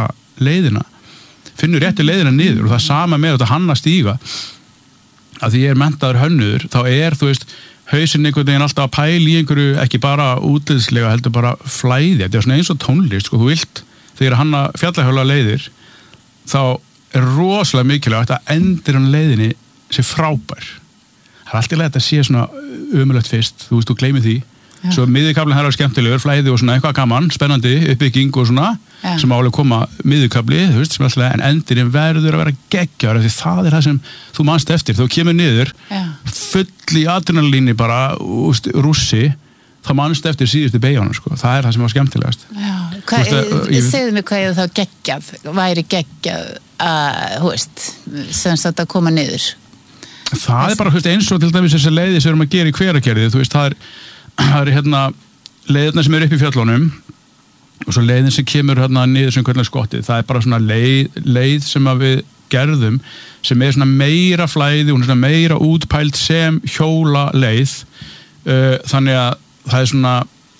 réttu leiðina niður og það sama með þetta hanna stíga að því ég menntaður hönnuður, þá þú veist, hausinn einhvern veginn alltaf að pæla í einhverju, ekki bara útliðslega, heldur bara flæði, þetta svona eins og tónlist, sko, þú vilt þegar hanna fjallahjóla leiðir þá rosalega mikilvægt að endir hann leiðinni sé frábær. Það alltaf að þetta sé svona ömurlegt fyrst, þú veist, þú gleymir því. Svo miðjukaflinn er skemmtilegur, flæði og svona eitthvað gaman, spennandi, uppbygging og svona, sem álega koma miðjukafli, þú veist, sem alltaf, en endirinn verður að vera geggjaður, því það það sem þú manst eftir, þú kemur niður, full í adrenalíni bara, rússi, þá manst eftir síðustu beigjónu, sko. Það það sem var skemmtilegast. Segðu mig hvað þá geggjað, væri geggjað að, sem sagt að koma niður. Það bara, eins og til dæmis þessi leiði sem við erum að gera í Hveragerði, þú veist, það leiðirna sem upp í fjöllunum og svo leiðin sem kemur niður sem hvernig skottið, það bara svona leið sem að við gerðum sem svona meira flæði, hún svona meira útpælt sem hjóla leið, þannig að það svona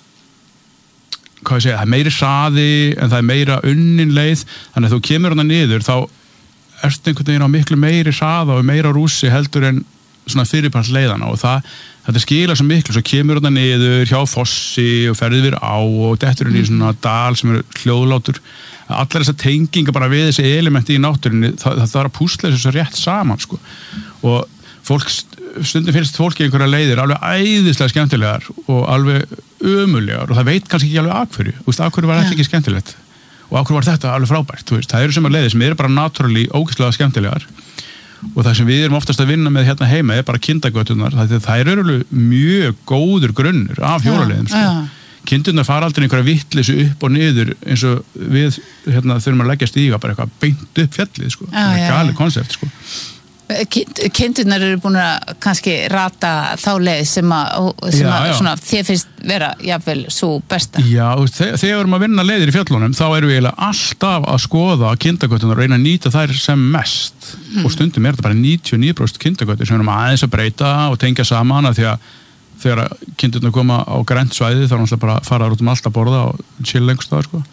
hvað ég segja, það meiri hraði en það meira unnin leið, þannig að þú kemur niður þá ertu einhvern veginn á miklu meiri hraða og meira rússi heldur en svona fyrirpart leiðana og þetta skilar svo miklu, svo kemur þetta niður hjá fossi og ferðir við á og dettur í svona dal sem hljóðlátur. Allar þessar tengingar bara við þessi elementi í náttúrunni, það að púsla þessu svo rétt saman, sko. Og stundum finnst fólki einhverja leiðir alveg æðislega skemmtilegar og alveg ömurlegar og það veit kannski ekki alveg af hverju var þetta ekki skemmtilegt og af hverju var þetta alveg frábært, það eru sumar leiðir sem eru bara naturally ógeðslega skemmtilegar. Og það sem við erum oftast að vinna með hérna heima bara kindagöturnar, það eru mjög góður grunnur af hjólaleiðum, sko. Kindurnar fara aldrei einhverja vitleysu upp og niður eins og við þurfum að leggja stíga bara eitthvað beint upp fjallið, sko. Það galið konsept, sko. Kindurnar eru búin að kannski rata þá leið sem að svona, þér finnst vera jafnvel svo besta. Já, þegar við erum að vinna leiðir í fjöllunum þá erum við eiginlega alltaf að skoða kindagöturnar og reyna að nýta þær sem mest og stundum þetta bara 99% kindagötur sem við erum aðeins að breyta og tengja saman að því að þegar kindurnar koma á grænt svæði þá er náttúrulega bara að fara út allt að borða og chill lengst það, sko.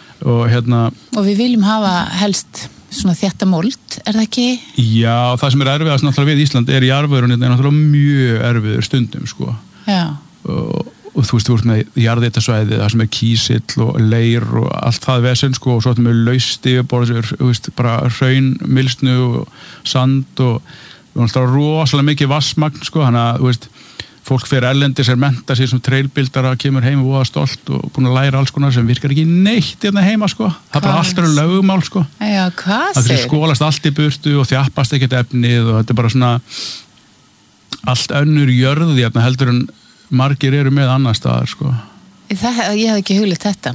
Og við viljum hafa helst svona þétta mold, það ekki? Já, það sem erfiðast náttúrulega við Ísland jarðvegurinn er náttúrulega mjög erfiður stundum, sko. Já. Og þú ert með jarðhitasvæði, það sem kísill og leir og allt það vesen, sko, og svo erum við laust yfirborðs, bara hraun, mylsnu og sand og náttúrulega rosalega mikið vatnsmagn, sko, þannig að, fólk fyrir erlendis mennta sér sem trailbildara, kemur heim og voða stolt og búin að læra alls konar sem virkar ekki neitt hérna heima, sko. Það bara allt lögumál, sko. Já, hvað segir? Það skólast allt í burtu og þjappast ekkert efnið og þetta bara svona allt önnur jörði hérna heldur en margir eru með annar staðar, sko. Ég hef ekki huglitt þetta.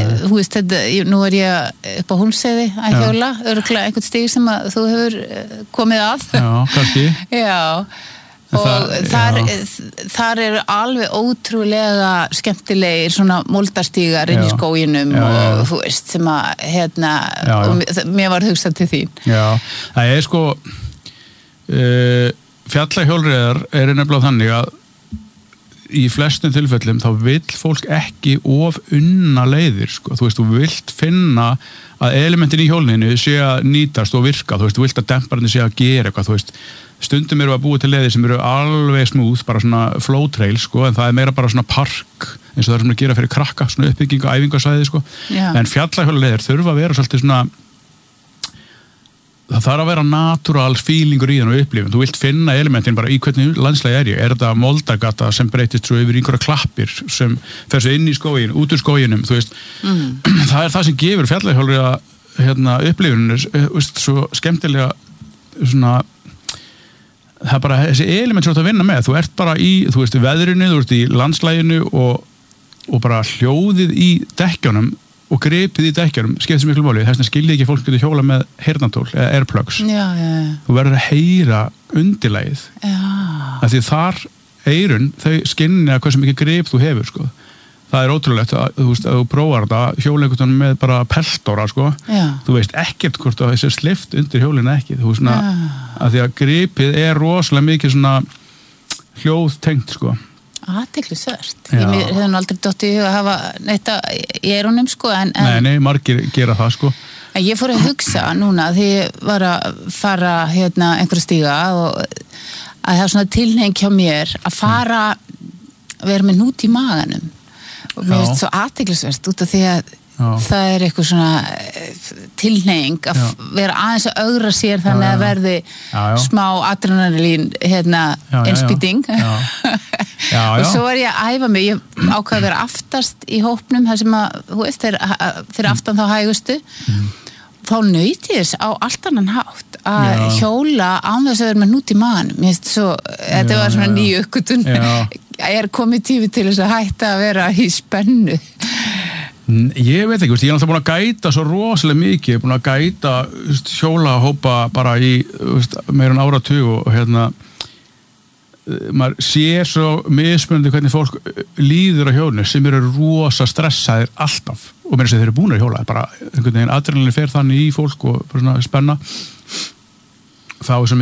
Nú ég upp á Hólmsheiði að hjóla, örugglega einhvern stíg sem að þú hefur komið að. Já, kannski. Já. Og þar eru alveg ótrúlega skemmtilegir svona moldarstígar inn í skóginum og þú veist sem að og mér var hugsað til þín. Já, það sko fjallahjólreiðar nefnilega þannig að í flestum tilfellum þá vill fólk ekki of unna leiðir, sko. Þú veist, þú vilt finna að elementin í hjólinu sé að nýtast og virka, þú vilt að demparnir sé að gera eitthvað, þú veist. Stundum eru að búa til leiðir sem eru alveg smúð, bara svona flow trail, sko, en það meira bara svona park, eins og það sem að gera fyrir krakka, svona uppbygging og æfingarsvæði, sko. Já. En fjallahjólaleiðir þurfa að vera svolítið svona, það þarf að vera natural feelingur í þann og upplifun. Þú vilt finna elementin bara í hvernig landslagi ég. Er þetta moldargata sem breytist svo yfir einhverja klappir sem fer svo inn í skógin, út úr skóginum, þú veist. Það það sem gefur fjallahjólaleiða upplifunir, svo skemmtilega svona. Það bara þessi element sem þú ert að vinna með, þú ert bara í, þú veist, veðrinu, þú ert í landslæginu og bara hljóðið í dekkjunum og gripið í dekkjarum skiptir miklu máli, þess vegna skiljið ekki fólk getur hjóla með heyrnartól eða airplugs þú verður að heyra undirlagið af því þar eyrun, þau skynja hversu mikið grip þú hefur sko. Það er ótrúlegt að þú prófar þetta hjóla einhvern með bara peltóra sko. Þú veist ekkert hvort það er slift undir hjólinu ekki þú veist að því að gripið er rosalega mikið svona hljóðtengt sko. Athyglisvert. Ég hefði nú aldrei dottið í huga að hafa neitt í eyrunum sko Nei, margir gera það sko. En ég fór að hugsa núna því ég var að fara einhverja stíga og að það er svona tilhneiging hjá mér að fara vera með hnút í maganum og mér finnst svo athyglisvert út af því að það er eitthvað svona tilhneiging að vera aðeins að ögra sér þannig að verði smá adrenalín innspýting og svo var ég að æfa mig ég ákvað að vera aftast í hópnum þar sem að, þú veist, fyrir aftan þá hægustu þá naut ég þess á allt annan hátt að hjóla án þess að vera með hnút í maganum mér finnst svo, þetta var svona nýju uppgötvun er komið tími til þess að hætta að vera í spennu Ég veit ekki, ég er alltaf búin að gæta svo rosalega mikið, ég er búin að gæta hjólahópa bara í meira en áratug og maður sér svo mismunandi hvernig fólk líður á hjólinu sem eru rosa stressaðir alltaf og mér þeir eru búin að hjóla, bara einhvern veginn adrenalin fer þannig í fólk og bara svona spenna þá er sem